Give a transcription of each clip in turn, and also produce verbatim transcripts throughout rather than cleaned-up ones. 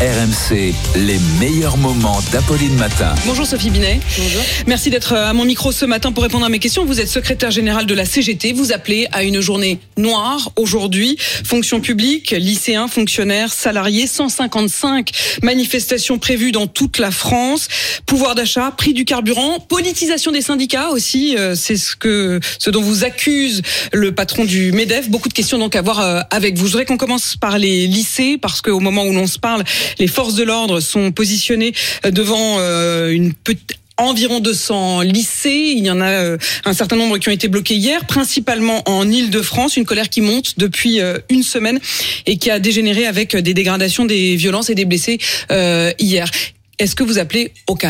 R M C, les meilleurs moments d'Apolline Matin. Bonjour Sophie Binet. Bonjour. Merci d'être à mon micro ce matin pour répondre à mes questions. Vous êtes secrétaire générale de la C G T. Vous appelez à une journée noire aujourd'hui. Fonction publique, lycéens, fonctionnaires, salariés. cent cinquante-cinq manifestations prévues dans toute la France. Pouvoir d'achat, prix du carburant, politisation des syndicats aussi. C'est ce que, ce dont vous accuse le patron du MEDEF. Beaucoup de questions donc à voir avec vous. Je voudrais qu'on commence par les lycées parce qu'au moment où l'on se parle, les forces de l'ordre sont positionnées devant euh, une petite environ deux cents lycées. Il y en a euh, un certain nombre qui ont été bloqués hier, principalement en Île-de-France. Une colère qui monte depuis euh, une semaine et qui a dégénéré avec des dégradations, des violences et des blessés euh, hier. Est-ce que vous appelez au calme ?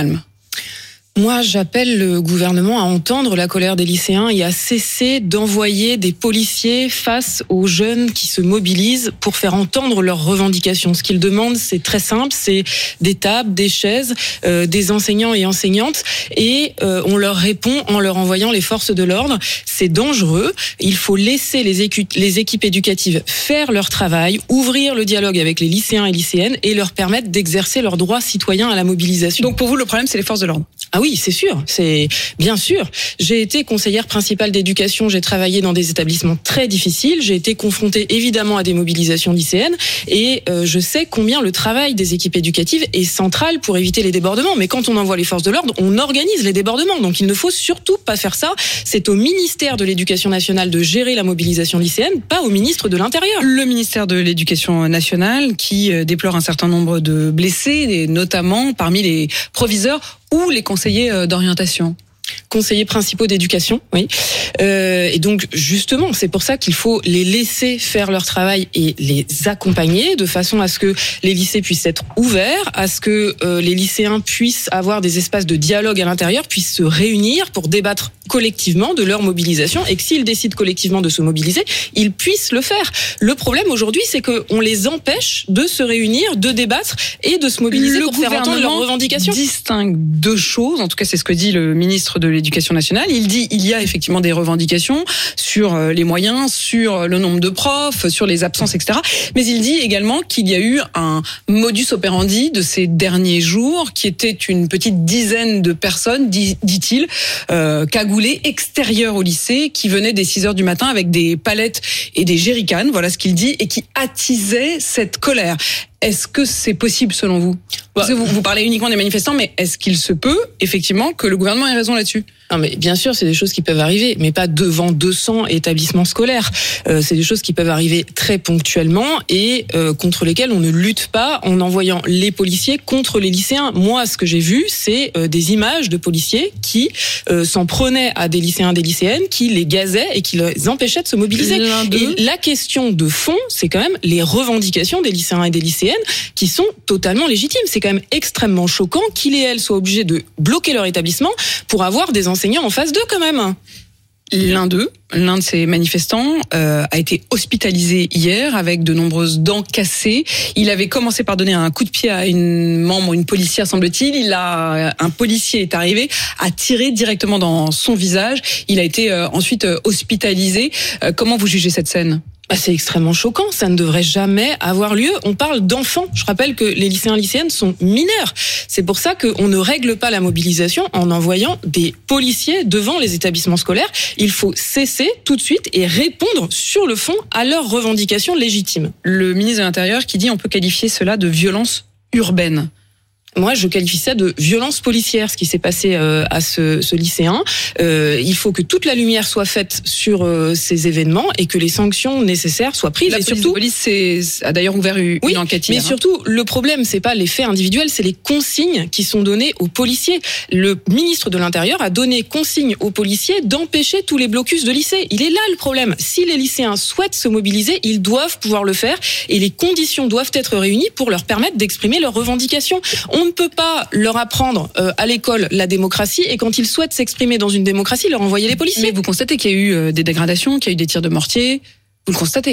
Moi, j'appelle le gouvernement à entendre la colère des lycéens et à cesser d'envoyer des policiers face aux jeunes qui se mobilisent pour faire entendre leurs revendications. Ce qu'ils demandent, c'est très simple, c'est des tables, des chaises, euh, des enseignants et enseignantes, et euh, on leur répond en leur envoyant les forces de l'ordre. C'est dangereux, il faut laisser les, écu- les équipes éducatives faire leur travail, ouvrir le dialogue avec les lycéens et lycéennes et leur permettre d'exercer leurs droits citoyens à la mobilisation. Donc pour vous, le problème, c'est les forces de l'ordre ? Ah oui, c'est sûr, c'est bien sûr. J'ai été conseillère principale d'éducation, j'ai travaillé dans des établissements très difficiles, j'ai été confrontée évidemment à des mobilisations lycéennes et euh, je sais combien le travail des équipes éducatives est central pour éviter les débordements. Mais quand on envoie les forces de l'ordre, on organise les débordements. Donc il ne faut surtout pas faire ça. C'est au ministère de l'Éducation nationale de gérer la mobilisation lycéenne, pas au ministre de l'Intérieur. Le ministère de l'Éducation nationale qui déplore un certain nombre de blessés, et notamment parmi les proviseurs ou les conseillers d'orientation. Conseillers principaux d'éducation, oui. Euh, et donc, justement, c'est pour ça qu'il faut les laisser faire leur travail et les accompagner de façon à ce que les lycées puissent être ouverts, à ce que euh, les lycéens puissent avoir des espaces de dialogue à l'intérieur, puissent se réunir pour débattre collectivement de leur mobilisation et que s'ils décident collectivement de se mobiliser, ils puissent le faire. Le problème aujourd'hui, c'est qu'on les empêche de se réunir, de débattre et de se mobiliser le pour faire entendre leurs revendications. Le gouvernement distingue deux choses, en tout cas c'est ce que dit le ministre de l'Éducation nationale. Il dit il y a effectivement des revendications sur les moyens, sur le nombre de profs, sur les absences, et cetera. Mais il dit également qu'il y a eu un modus operandi de ces derniers jours qui était une petite dizaine de personnes, dit, dit-il, euh, cagoulées extérieures au lycée, qui venaient dès six heures du matin avec des palettes et des jerrycans, voilà ce qu'il dit, et qui attisaient cette colère. Est-ce que c'est possible selon vous ? Parce que vous, vous parlez uniquement des manifestants, mais est-ce qu'il se peut, effectivement, que le gouvernement ait raison là-dessus ? Non, mais bien sûr, c'est des choses qui peuvent arriver, mais pas devant deux cents établissements scolaires. Euh, c'est des choses qui peuvent arriver très ponctuellement et euh, contre lesquelles on ne lutte pas en envoyant les policiers contre les lycéens. Moi, ce que j'ai vu, c'est euh, des images de policiers qui euh, s'en prenaient à des lycéens, des lycéennes, qui les gazaient et qui les empêchaient de se mobiliser. Et la question de fond, c'est quand même les revendications des lycéens et des lycéennes qui sont totalement légitimes. C'est quand même extrêmement choquant qu'ils et elles soient obligés de bloquer leur établissement pour avoir des enseignants en face d'eux quand même. L'un d'eux, l'un de ces manifestants, euh, a été hospitalisé hier avec de nombreuses dents cassées. Il avait commencé par donner un coup de pied à une membre, une policière semble-t-il. Il a, un policier est arrivé, a tiré directement dans son visage. Il a été euh, ensuite hospitalisé. Euh, comment vous jugez cette scène ? Bah, c'est extrêmement choquant, ça ne devrait jamais avoir lieu. On parle d'enfants. Je rappelle que les lycéens et lycéennes sont mineurs. C'est pour ça qu'on ne règle pas la mobilisation en envoyant des policiers devant les établissements scolaires. Il faut cesser tout de suite et répondre sur le fond à leurs revendications légitimes. Le ministre de l'Intérieur qui dit on peut qualifier cela de violence urbaine. Moi, je qualifie ça de violence policière, ce qui s'est passé euh, à ce, ce lycéen. Euh, il faut que toute la lumière soit faite sur euh, ces événements et que les sanctions nécessaires soient prises. La et police, surtout, de police c'est, a d'ailleurs ouvert une oui, enquête mais hier. surtout, le problème, c'est pas les faits individuels, c'est les consignes qui sont données aux policiers. Le ministre de l'Intérieur a donné consigne aux policiers d'empêcher tous les blocus de lycée. Il est là le problème. Si les lycéens souhaitent se mobiliser, ils doivent pouvoir le faire et les conditions doivent être réunies pour leur permettre d'exprimer leurs revendications. On ne peut pas leur apprendre euh, à l'école la démocratie et quand ils souhaitent s'exprimer dans une démocratie, leur envoyer les policiers. Mais vous constatez qu'il y a eu euh, des dégradations, qu'il y a eu des tirs de mortier. Vous le constatez ?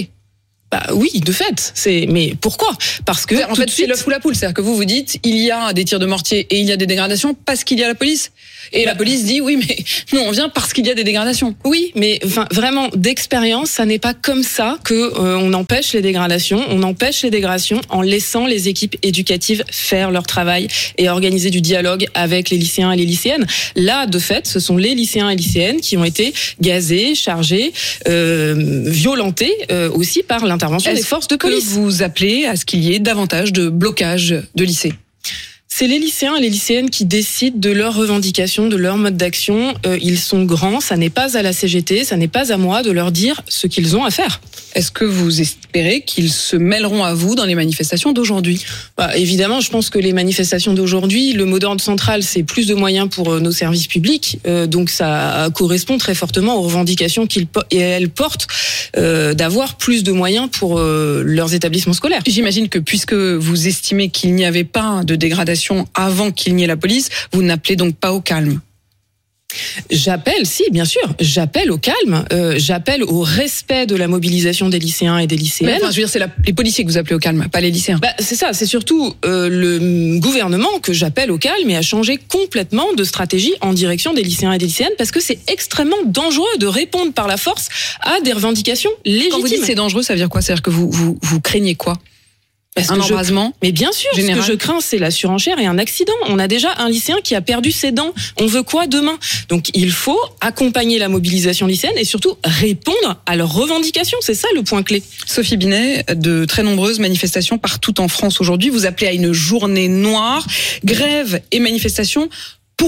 Bah oui, de fait. C'est mais pourquoi ? Parce que en fait, c'est l'œuf ou la poule. C'est-à-dire que vous vous dites, il y a des tirs de mortier et il y a des dégradations parce qu'il y a la police. Et bah, la police dit oui, mais nous on vient parce qu'il y a des dégradations. Oui, mais enfin vraiment d'expérience, ça n'est pas comme ça que euh, on empêche les dégradations. On empêche les dégradations en laissant les équipes éducatives faire leur travail et organiser du dialogue avec les lycéens et les lycéennes. Là, de fait, ce sont les lycéens et lycéennes qui ont été gazés, chargés, euh, violentés euh, aussi par l'intervention des forces de police. Que vous appelez à ce qu'il y ait davantage de blocage de lycées ? C'est les lycéens et les lycéennes qui décident de leurs revendications, de leur mode d'action. Euh, ils sont grands, ça n'est pas à la C G T, ça n'est pas à moi de leur dire ce qu'ils ont à faire. Est-ce que vous espérez qu'ils se mêleront à vous dans les manifestations d'aujourd'hui ? Bah, évidemment, je pense que les manifestations d'aujourd'hui, le mot d'ordre central, c'est plus de moyens pour euh, nos services publics. Euh, donc ça correspond très fortement aux revendications qu'ils po- et elles portent euh, d'avoir plus de moyens pour euh, leurs établissements scolaires. J'imagine que puisque vous estimez qu'il n'y avait pas de dégradation avant qu'il n'y ait la police, vous n'appelez donc pas au calme. J'appelle, si, bien sûr, j'appelle au calme, euh, j'appelle au respect de la mobilisation des lycéens et des lycéennes. Mais enfin, je veux dire, c'est la, les policiers que vous appelez au calme, pas les lycéens. Bah, c'est ça, c'est surtout euh, le gouvernement que j'appelle au calme et à changer complètement de stratégie en direction des lycéens et des lycéennes, parce que c'est extrêmement dangereux de répondre par la force à des revendications légitimes. Quand vous dites c'est dangereux, ça veut dire quoi ? C'est-à-dire que vous, vous, vous craignez quoi ? Parce un que embrasement je... Mais bien sûr, général. Ce que je crains, c'est la surenchère et un accident. On a déjà un lycéen qui a perdu ses dents. On veut quoi demain ? Donc il faut accompagner la mobilisation lycéenne et surtout répondre à leurs revendications. C'est ça le point clé. Sophie Binet, de très nombreuses manifestations partout en France aujourd'hui. Vous appelez à une journée noire, grève et manifestation. Pourquoi ?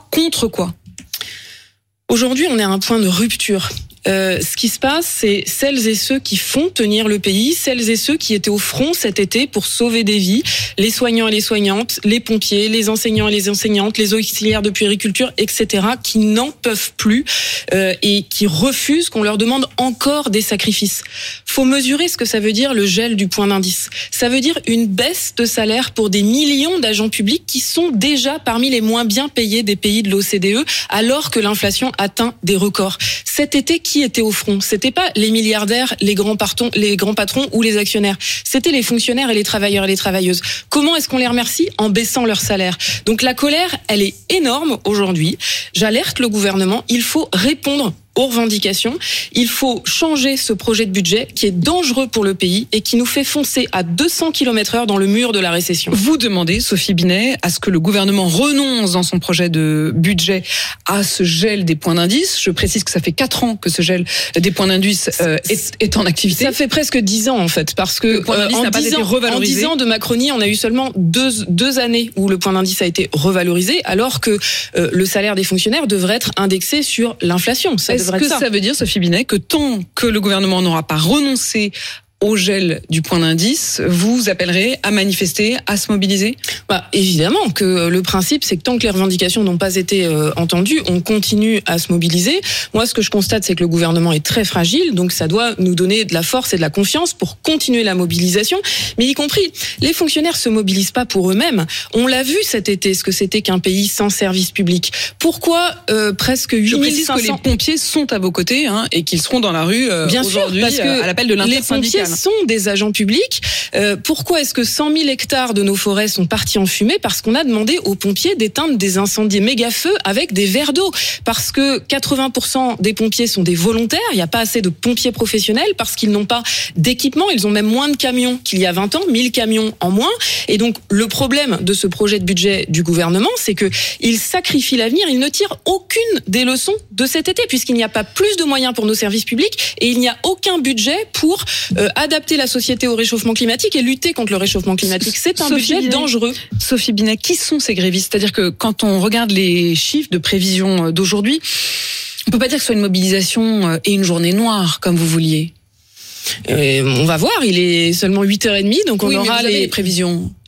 Contre quoi ? Aujourd'hui, on est à un point de rupture. Euh, ce qui se passe, c'est celles et ceux qui font tenir le pays, celles et ceux qui étaient au front cet été pour sauver des vies, les soignants et les soignantes, les pompiers, les enseignants et les enseignantes, les auxiliaires de puériculture, et cetera, qui n'en peuvent plus euh, et qui refusent qu'on leur demande encore des sacrifices. Faut mesurer ce que ça veut dire le gel du point d'indice. Ça veut dire une baisse de salaire pour des millions d'agents publics qui sont déjà parmi les moins bien payés des pays de l'O C D E, alors que l'inflation atteint des records. Cet été, qui était au front ? C'était pas les milliardaires, les grands patrons, les grands patrons ou les actionnaires. C'était les fonctionnaires et les travailleurs et les travailleuses. Comment est-ce qu'on les remercie ? En baissant leur salaire. Donc la colère, elle est énorme aujourd'hui. J'alerte le gouvernement, il faut répondre aux revendications. Il faut changer ce projet de budget qui est dangereux pour le pays et qui nous fait foncer à deux cents kilomètres heure dans le mur de la récession. Vous demandez, Sophie Binet, à ce que le gouvernement renonce dans son projet de budget à ce gel des points d'indice. Je précise que ça fait quatre ans que ce gel des points d'indice euh, est, est en activité. Ça fait presque dix ans en fait, parce que le point d'indice euh, n'a pas été revalorisé. En dix ans de Macronie, on a eu seulement deux, deux années où le point d'indice a été revalorisé, alors que euh, le salaire des fonctionnaires devrait être indexé sur l'inflation. Ça Est-ce que ça. ça veut dire, Sophie Binet, que tant que le gouvernement n'aura pas renoncé au gel du point d'indice, vous appellerez à manifester, à se mobiliser ? Bah, évidemment que le principe, c'est que tant que les revendications n'ont pas été euh, entendues, on continue à se mobiliser. Moi, ce que je constate, c'est que le gouvernement est très fragile, donc ça doit nous donner de la force et de la confiance pour continuer la mobilisation. Mais y compris, les fonctionnaires se mobilisent pas pour eux-mêmes. On l'a vu cet été, ce que c'était qu'un pays sans service public. Pourquoi euh, presque huit mille cinq cents... Je précise que les pompiers sont à vos côtés hein, et qu'ils seront dans la rue euh, Bien aujourd'hui sûr, parce que à l'appel de l'intersyndicale. sont des agents publics. Euh, pourquoi est-ce que cent mille hectares de nos forêts sont partis en fumée ? Parce qu'on a demandé aux pompiers d'éteindre des incendies méga-feux avec des verres d'eau. Parce que quatre-vingts pour cent des pompiers sont des volontaires. Il n'y a pas assez de pompiers professionnels parce qu'ils n'ont pas d'équipement. Ils ont même moins de camions qu'il y a vingt ans, mille camions en moins. Et donc, le problème de ce projet de budget du gouvernement, c'est que il sacrifie l'avenir. Il ne tire aucune des leçons de cet été puisqu'il n'y a pas plus de moyens pour nos services publics et il n'y a aucun budget pour euh, adapter la société au réchauffement climatique et lutter contre le réchauffement climatique. C'est un Sophie budget Binet, dangereux. Sophie Binet, qui sont ces grévistes ? C'est-à-dire que quand on regarde les chiffres de prévision d'aujourd'hui, on peut pas dire que ce soit une mobilisation et une journée noire, comme vous vouliez. Euh, on va voir, il est seulement huit heures trente, donc on oui, aura mais vous avez les... les prévisions.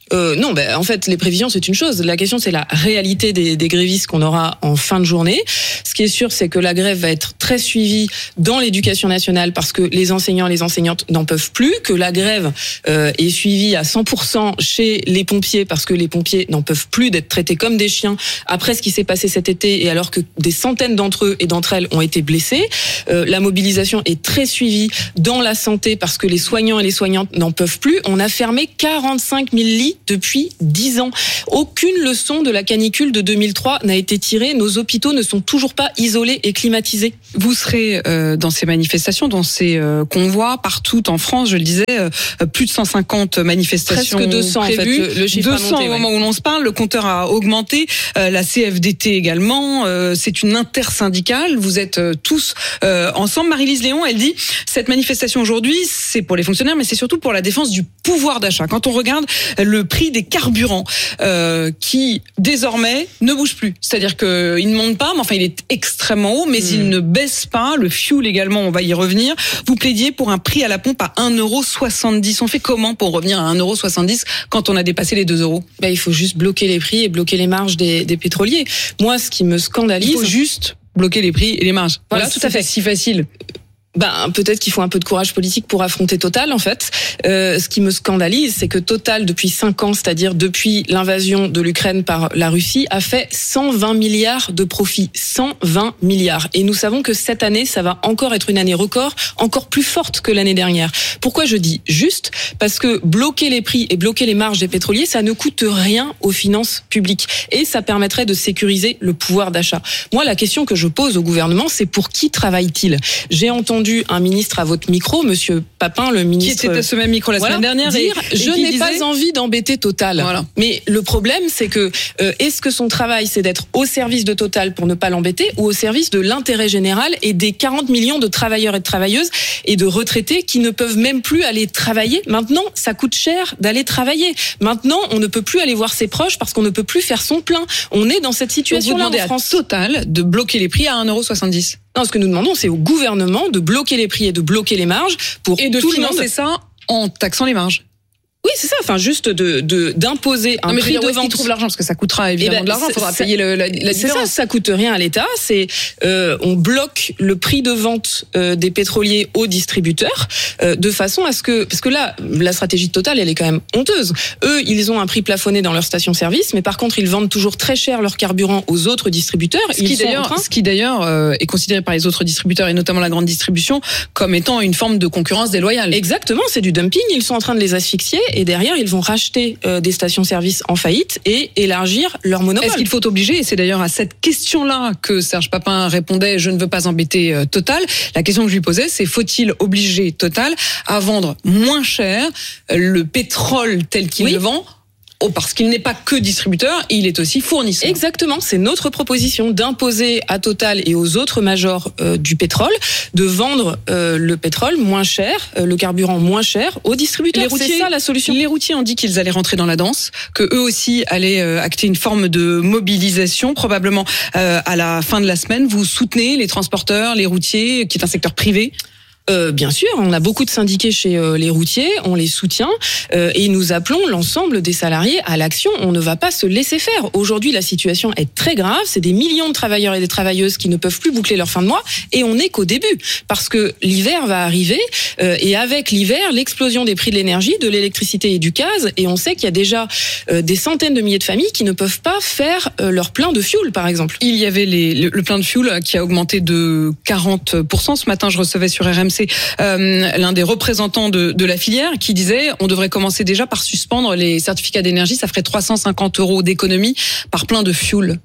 Euh, non, ben en fait, les prévisions c'est une chose. La question c'est la réalité des, des grévistes qu'on aura en fin de journée. Ce qui est sûr, c'est que la grève va être très suivie dans l'éducation nationale parce que les enseignants, les enseignantes n'en peuvent plus. Que la grève euh, est suivie à cent pour cent chez les pompiers parce que les pompiers n'en peuvent plus d'être traités comme des chiens après ce qui s'est passé cet été et alors que des centaines d'entre eux et d'entre elles ont été blessés. Euh, la mobilisation est très suivie dans la santé parce que les soignants et les soignantes n'en peuvent plus. On a fermé quarante-cinq mille lits depuis dix ans. Aucune leçon de la canicule de deux mille trois n'a été tirée. Nos hôpitaux ne sont toujours pas isolés et climatisés. Vous serez euh, dans ces manifestations, dans ces euh, convois, partout en France, je le disais, euh, plus de cent cinquante manifestations presque deux cents prévues. En fait, le, le chiffre deux cents a monté, au ouais. moment où l'on se parle, le compteur a augmenté, euh, la C F D T également, euh, c'est une intersyndicale, vous êtes euh, tous euh, ensemble. Marie-Lise Léon, elle dit, cette manifestation aujourd'hui, c'est pour les fonctionnaires, mais c'est surtout pour la défense du pouvoir d'achat. Quand on regarde le prix des carburants, euh, qui désormais ne bouge plus, c'est-à-dire qu'il ne monte pas, mais enfin il est extrêmement haut, mais mmh. il ne baisse pas, le fuel également, on va y revenir. Vous plaidiez pour un prix à la pompe à un euro soixante-dix. On fait comment pour revenir à un euro soixante-dix quand on a dépassé les deux euros? Ben, il faut juste bloquer les prix et bloquer les marges des, des pétroliers. Moi, ce qui me scandalise... Il faut juste bloquer les prix et les marges. Voilà, tout à fait. C'est si facile. Ben, peut-être qu'il faut un peu de courage politique pour affronter Total, en fait. Euh, ce qui me scandalise, c'est que Total, depuis cinq ans, c'est-à-dire depuis l'invasion de l'Ukraine par la Russie, a fait cent vingt milliards de profits. cent vingt milliards. Et nous savons que cette année, ça va encore être une année record, encore plus forte que l'année dernière. Pourquoi je dis juste? Parce que bloquer les prix et bloquer les marges des pétroliers, ça ne coûte rien aux finances publiques. Et ça permettrait de sécuriser le pouvoir d'achat. Moi, la question que je pose au gouvernement, c'est pour qui travaille-t-il? J'ai entendu un ministre à votre micro, Monsieur Papin, le ministre... Qui était à ce même micro la voilà, semaine dernière. dire, et, et je n'ai disait... pas envie d'embêter Total. Voilà. Mais le problème, c'est que euh, est-ce que son travail, c'est d'être au service de Total pour ne pas l'embêter ou au service de l'intérêt général et des quarante millions de travailleurs et de travailleuses et de retraités qui ne peuvent même plus aller travailler? Maintenant, ça coûte cher d'aller travailler. Maintenant, on ne peut plus aller voir ses proches parce qu'on ne peut plus faire son plein. On est dans cette situation-là en France. Vous demandez à Total de bloquer les prix à un euro soixante-dix. Non, ce que nous demandons, c'est au gouvernement de bloquer les prix et de bloquer les marges pour et de tout financer le monde. ça en taxant les marges. Oui, c'est ça. Enfin, juste de de d'imposer un non, mais prix dire, de où est-ce vente. qu'il trouve l'argent parce que ça coûtera évidemment eh ben, de l'argent. Il faudra ça, payer le, la, la c'est différence. Ça, ça coûte rien à l'État. C'est euh, on bloque le prix de vente euh, des pétroliers aux distributeurs euh, de façon à ce que parce que là, la stratégie de Total, elle est quand même honteuse. Eux, ils ont un prix plafonné dans leur station-service, mais par contre, ils vendent toujours très cher leur carburant aux autres distributeurs. Ce qui, d'ailleurs, ce qui d'ailleurs euh, est considéré par les autres distributeurs et notamment la grande distribution comme étant une forme de concurrence déloyale. Exactement, c'est du dumping. Ils sont en train de les asphyxier et derrière, ils vont racheter euh, des stations-service en faillite et élargir leur monopole. Est-ce qu'il faut obliger, et c'est d'ailleurs à cette question-là que Serge Papin répondait, je ne veux pas embêter euh, Total. La question que je lui posais, c'est faut-il obliger Total à vendre moins cher le pétrole tel qu'il oui. le vend? Oh, parce qu'il n'est pas que distributeur, il est aussi fournisseur. Exactement, c'est notre proposition d'imposer à Total et aux autres majors euh, du pétrole de vendre euh, le pétrole moins cher, euh, le carburant moins cher aux distributeurs. Les routiers, c'est ça la solution. Les routiers ont dit qu'ils allaient rentrer dans la danse, que eux aussi allaient euh, acter une forme de mobilisation, probablement euh, à la fin de la semaine. Vous soutenez les transporteurs, les routiers, qui est un secteur privé? Euh, bien sûr, on a beaucoup de syndiqués chez euh, les routiers, on les soutient euh, et nous appelons l'ensemble des salariés à l'action. On ne va pas se laisser faire. Aujourd'hui, la situation est très grave. C'est des millions de travailleurs et des travailleuses qui ne peuvent plus boucler leur fin de mois et on n'est qu'au début parce que l'hiver va arriver euh, et avec l'hiver, l'explosion des prix de l'énergie, de l'électricité et du gaz et on sait qu'il y a déjà euh, des centaines de milliers de familles qui ne peuvent pas faire euh, leur plein de fuel, par exemple. Il y avait les, le, le plein de fuel qui a augmenté de quarante pour cent. Ce matin, je recevais sur R M C Euh, l'un des représentants de, de la filière qui disait on devrait commencer déjà par suspendre les certificats d'énergie, ça ferait trois cent cinquante euros d'économie par plein de fuel.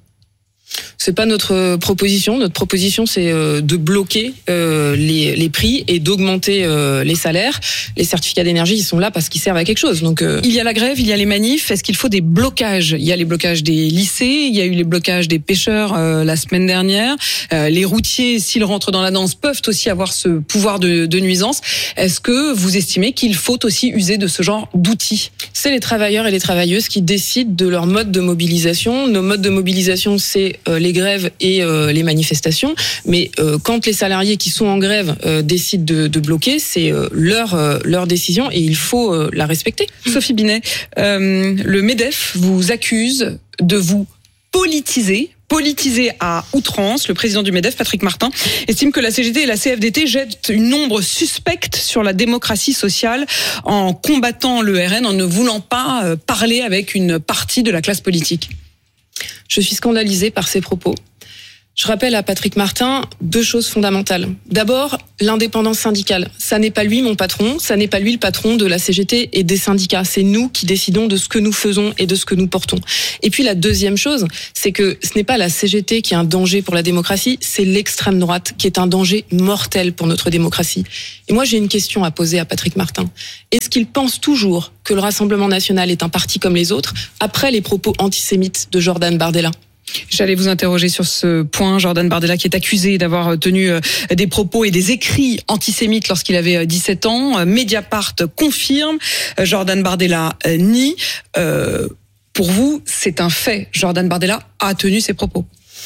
C'est pas notre proposition. Notre proposition, c'est de bloquer les, les prix et d'augmenter les salaires. Les certificats d'énergie, ils sont là parce qu'ils servent à quelque chose. Donc, euh... il y a la grève, il y a les manifs. Est-ce qu'il faut des blocages? Il y a les blocages des lycées, il y a eu les blocages des pêcheurs euh, la semaine dernière. Euh, les routiers, s'ils rentrent dans la danse, peuvent aussi avoir ce pouvoir de, de nuisance. Est-ce que vous estimez qu'il faut aussi user de ce genre d'outils? C'est les travailleurs et les travailleuses qui décident de leur mode de mobilisation. Nos modes de mobilisation, c'est euh, les grèves et euh, les manifestations. Mais euh, quand les salariés qui sont en grève euh, décident de, de bloquer, c'est euh, leur euh, leur décision et il faut euh, la respecter. Sophie Binet, euh, le MEDEF vous accuse de vous politiser. Politisé à outrance. Le président du MEDEF, Patrick Martin, estime que la C G T et la C F D T jettent une ombre suspecte sur la démocratie sociale en combattant le R N, en ne voulant pas parler avec une partie de la classe politique. Je suis scandalisée par ces propos. Je rappelle à Patrick Martin deux choses fondamentales. D'abord, l'indépendance syndicale. Ça n'est pas lui mon patron, ça n'est pas lui le patron de la C G T et des syndicats. C'est nous qui décidons de ce que nous faisons et de ce que nous portons. Et puis la deuxième chose, c'est que ce n'est pas la C G T qui est un danger pour la démocratie, c'est l'extrême droite qui est un danger mortel pour notre démocratie. Et moi, j'ai une question à poser à Patrick Martin. Est-ce qu'il pense toujours que le Rassemblement national est un parti comme les autres, après les propos antisémites de Jordan Bardella ? J'allais vous interroger sur ce point. Jordan Bardella qui est accusé d'avoir tenu des propos et des écrits antisémites lorsqu'il avait dix-sept ans. Mediapart confirme, Jordan Bardella nie. Euh, pour vous, c'est un fait. Jordan Bardella a tenu ses propos.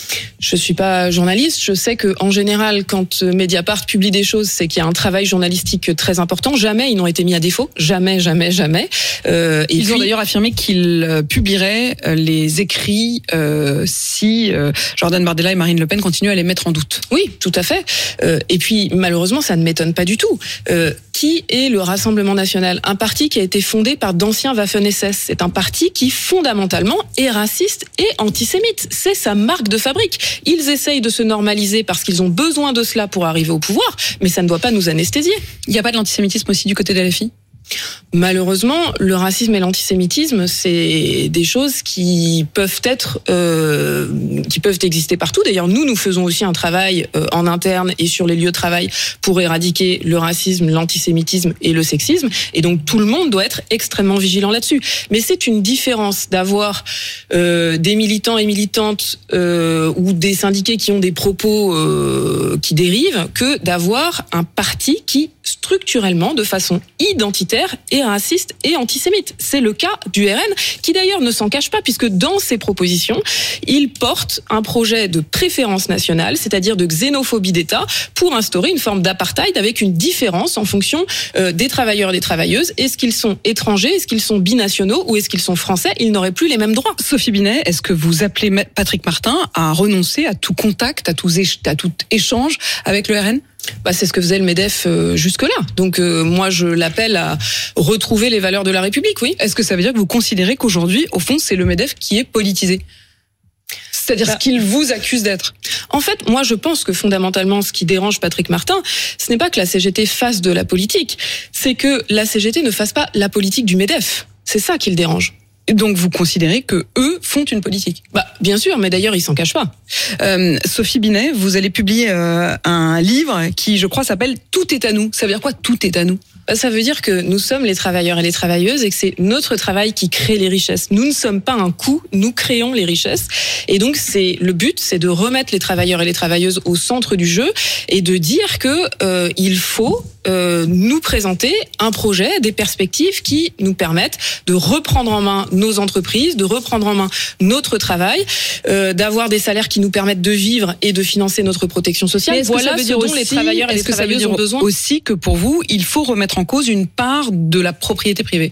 Je suis pas journaliste. Je sais que en général, quand Mediapart publie des choses, c'est qu'il y a un travail journalistique très important. Jamais ils n'ont été mis à défaut. Jamais, jamais, jamais. Euh, et ils puis, ont d'ailleurs affirmé qu'ils publieraient les écrits euh, si euh, Jordan Bardella et Marine Le Pen continuent à les mettre en doute. Oui, tout à fait. Euh, et puis malheureusement, ça ne m'étonne pas du tout. Euh, qui est le Rassemblement national ? Un parti qui a été fondé par d'anciens Waffen-S S. C'est un parti qui fondamentalement est raciste et antisémite. C'est sa marque de fabrique. Ils essayent de se normaliser parce qu'ils ont besoin de cela pour arriver au pouvoir, mais ça ne doit pas nous anesthésier. Il n'y a pas de l'antisémitisme aussi du côté de L F I ? Malheureusement, le racisme et l'antisémitisme, c'est des choses qui peuvent être, euh, qui peuvent exister partout. D'ailleurs, nous, nous faisons aussi un travail euh, en interne et sur les lieux de travail pour éradiquer le racisme, l'antisémitisme et le sexisme. Et donc, tout le monde doit être extrêmement vigilant là-dessus. Mais c'est une différence d'avoir euh, des militants et militantes euh, ou des syndiqués qui ont des propos euh, qui dérivent que d'avoir un parti qui, structurellement, de façon identitaire, est raciste et antisémite. C'est le cas du R N, qui d'ailleurs ne s'en cache pas, puisque dans ses propositions, il porte un projet de préférence nationale, c'est-à-dire de xénophobie d'État, pour instaurer une forme d'apartheid avec une différence en fonction euh, des travailleurs et des travailleuses. Est-ce qu'ils sont étrangers, est-ce qu'ils sont binationaux ou est-ce qu'ils sont français ? Ils n'auraient plus les mêmes droits. Sophie Binet, est-ce que vous appelez Patrick Martin à renoncer à tout contact, à tout, éch- à tout échange avec le R N ? Bah, c'est ce que faisait le MEDEF euh, jusque-là. Donc euh, moi, je l'appelle à retrouver les valeurs de la République, oui. Est-ce que ça veut dire que vous considérez qu'aujourd'hui, au fond, c'est le MEDEF qui est politisé ? C'est-à-dire bah, ce qu'il vous accuse d'être. En fait, moi, je pense que fondamentalement, ce qui dérange Patrick Martin, ce n'est pas que la C G T fasse de la politique, c'est que la C G T ne fasse pas la politique du MEDEF. C'est ça qui le dérange. Donc vous considérez que eux font une politique ? Bah bien sûr, mais d'ailleurs ils s'en cachent pas. Euh, Sophie Binet, vous allez publier euh, un livre qui, je crois, s'appelle Tout est à nous. Ça veut dire quoi, tout est à nous ? Bah, ça veut dire que nous sommes les travailleurs et les travailleuses et que c'est notre travail qui crée les richesses. Nous ne sommes pas un coût, nous créons les richesses. Et donc c'est le but, c'est de remettre les travailleurs et les travailleuses au centre du jeu et de dire que euh, il faut euh, nous présenter un projet, des perspectives qui nous permettent de reprendre en main nos entreprises, de reprendre en main notre travail, euh, d'avoir des salaires qui nous permettent de vivre et de financer notre protection sociale. Voilà ce dont les travailleurs et les travailleuses ont besoin. Aussi que pour vous, il faut remettre en cause une part de la propriété privée.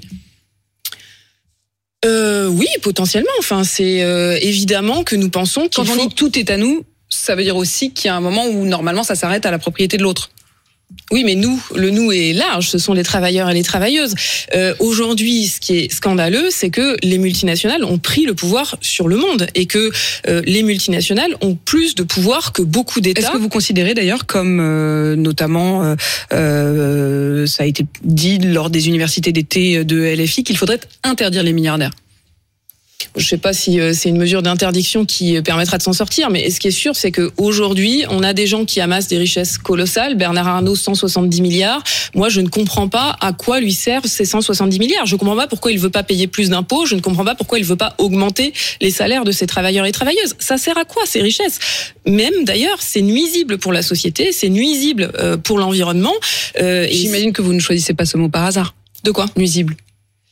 Euh, oui, potentiellement. Enfin, c'est euh, évidemment que nous pensons qu'il Quand on faut... dit tout est à nous, ça veut dire aussi qu'il y a un moment où normalement ça s'arrête à la propriété de l'autre. Oui, mais nous, le nous est large, ce sont les travailleurs et les travailleuses. Euh, aujourd'hui, ce qui est scandaleux, c'est que les multinationales ont pris le pouvoir sur le monde et que euh, les multinationales ont plus de pouvoir que beaucoup d'États. Est-ce que vous considérez d'ailleurs, comme euh, notamment euh, euh, ça a été dit lors des universités d'été de L F I, qu'il faudrait interdire les milliardaires ? Je ne sais pas si c'est une mesure d'interdiction qui permettra de s'en sortir, mais ce qui est sûr, c'est qu'aujourd'hui, on a des gens qui amassent des richesses colossales. Bernard Arnault, cent soixante-dix milliards. Moi, je ne comprends pas à quoi lui servent ces cent soixante-dix milliards. Je ne comprends pas pourquoi il ne veut pas payer plus d'impôts. Je ne comprends pas pourquoi il ne veut pas augmenter les salaires de ses travailleurs et travailleuses. Ça sert à quoi, ces richesses ? Même, d'ailleurs, c'est nuisible pour la société, c'est nuisible pour l'environnement. Euh, J'imagine que vous ne choisissez pas ce mot par hasard. De quoi ? Nuisible.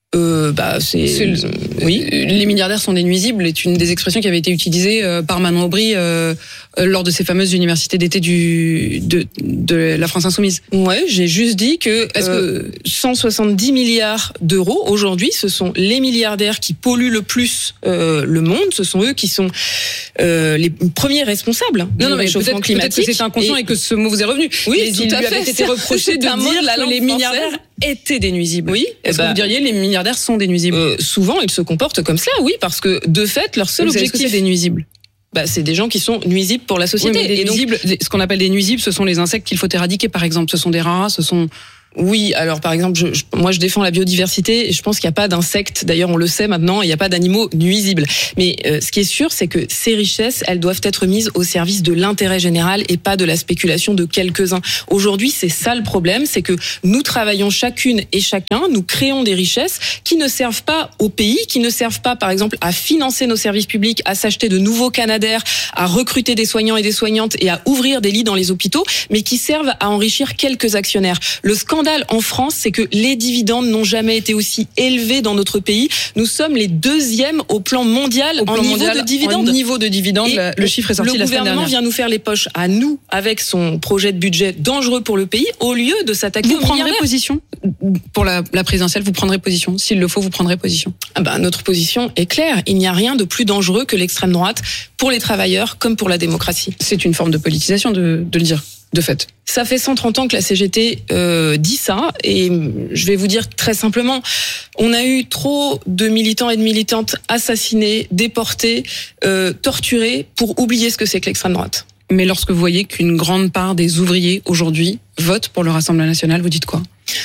Euh, bah, c'est, c'est le, oui. Les milliardaires sont des nuisibles est une des expressions qui avait été utilisée par Manon Aubry euh, lors de ces fameuses universités d'été du de, de la France Insoumise. Ouais, j'ai juste dit que, Est-ce euh, que cent soixante-dix milliards d'euros aujourd'hui, ce sont les milliardaires qui polluent le plus euh, le monde. Ce sont eux qui sont euh, les premiers responsables non, du non, mais réchauffement peut-être, climatique. Peut-être que c'est inconscient et, et que ce mot vous est revenu. Oui, mais tout il à lui fait. avait été reproché de dire que les milliardaires étaient des nuisibles. Oui. Est-ce bah, que vous diriez les milliardaires sont des nuisibles? euh, Souvent, ils se comportent comme ça, oui, parce que de fait, leur seul vous objectif, savez ce que c'est des nuisibles. Bah, c'est des gens qui sont nuisibles pour la société. Oui, mais les et donc, nuisibles, ce qu'on appelle des nuisibles, ce sont les insectes qu'il faut éradiquer, par exemple. Ce sont des rats, ce sont... Oui, alors par exemple, je, je, moi je défends la biodiversité et je pense qu'il n'y a pas d'insectes, d'ailleurs on le sait maintenant, il n'y a pas d'animaux nuisibles. Mais euh, ce qui est sûr, c'est que ces richesses, elles doivent être mises au service de l'intérêt général et pas de la spéculation de quelques-uns. Aujourd'hui, c'est ça le problème, c'est que nous travaillons chacune et chacun, nous créons des richesses qui ne servent pas au pays, qui ne servent pas par exemple à financer nos services publics, à s'acheter de nouveaux Canadair, à recruter des soignants et des soignantes et à ouvrir des lits dans les hôpitaux, mais qui servent à enrichir quelques actionnaires. Le scandale en France, c'est que les dividendes n'ont jamais été aussi élevés dans notre pays. Nous sommes les deuxièmes au plan mondial au plan en niveau mondial, de dividendes. En niveau de dividendes, et le chiffre est sorti la semaine dernière. Le gouvernement vient nous faire les poches à nous avec son projet de budget dangereux pour le pays, au lieu de s'attaquer vous aux prendrez milliardaires. Position pour la, la présidentielle, vous prendrez position. S'il le faut, vous prendrez position. Ah ben, notre position est claire. Il n'y a rien de plus dangereux que l'extrême droite pour les travailleurs comme pour la démocratie. C'est une forme de politisation de, de le dire. De fait. Ça fait cent trente ans que la C G T euh, dit ça, et je vais vous dire très simplement, on a eu trop de militants et de militantes assassinés, déportés, euh, torturés pour oublier ce que c'est que l'extrême droite. Mais lorsque vous voyez qu'une grande part des ouvriers aujourd'hui votent pour le Rassemblement national, vous dites quoi ?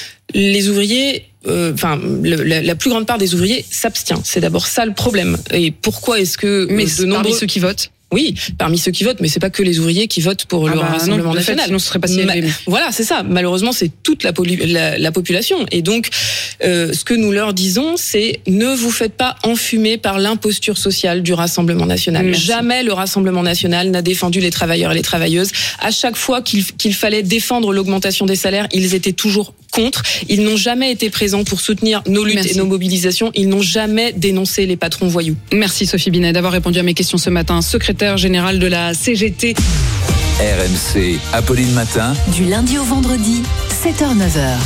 Les ouvriers, euh, enfin, le, la, la plus grande part des ouvriers s'abstient. C'est d'abord ça le problème. Et pourquoi est-ce que mais de nombreux... parmi ceux qui votent? Oui, parmi ceux qui votent, mais c'est pas que les ouvriers qui votent pour ah le bah Rassemblement non, national. Fait, sinon ce serait pas si élevé. Ma... Voilà, c'est ça. Malheureusement, c'est toute la, polu... la, la population. Et donc, euh, ce que nous leur disons, c'est ne vous faites pas enfumer par l'imposture sociale du Rassemblement national. Merci. Jamais le Rassemblement national n'a défendu les travailleurs et les travailleuses. À chaque fois qu'il, qu'il fallait défendre l'augmentation des salaires, ils étaient toujours contre. Ils n'ont jamais été présents pour soutenir nos luttes Merci. Et nos mobilisations. Ils n'ont jamais dénoncé les patrons voyous. Merci Sophie Binet d'avoir répondu à mes questions ce matin. Secrétaire générale de la C G T. R M C, Apolline Matin. Du lundi au vendredi, sept heures neuf heures.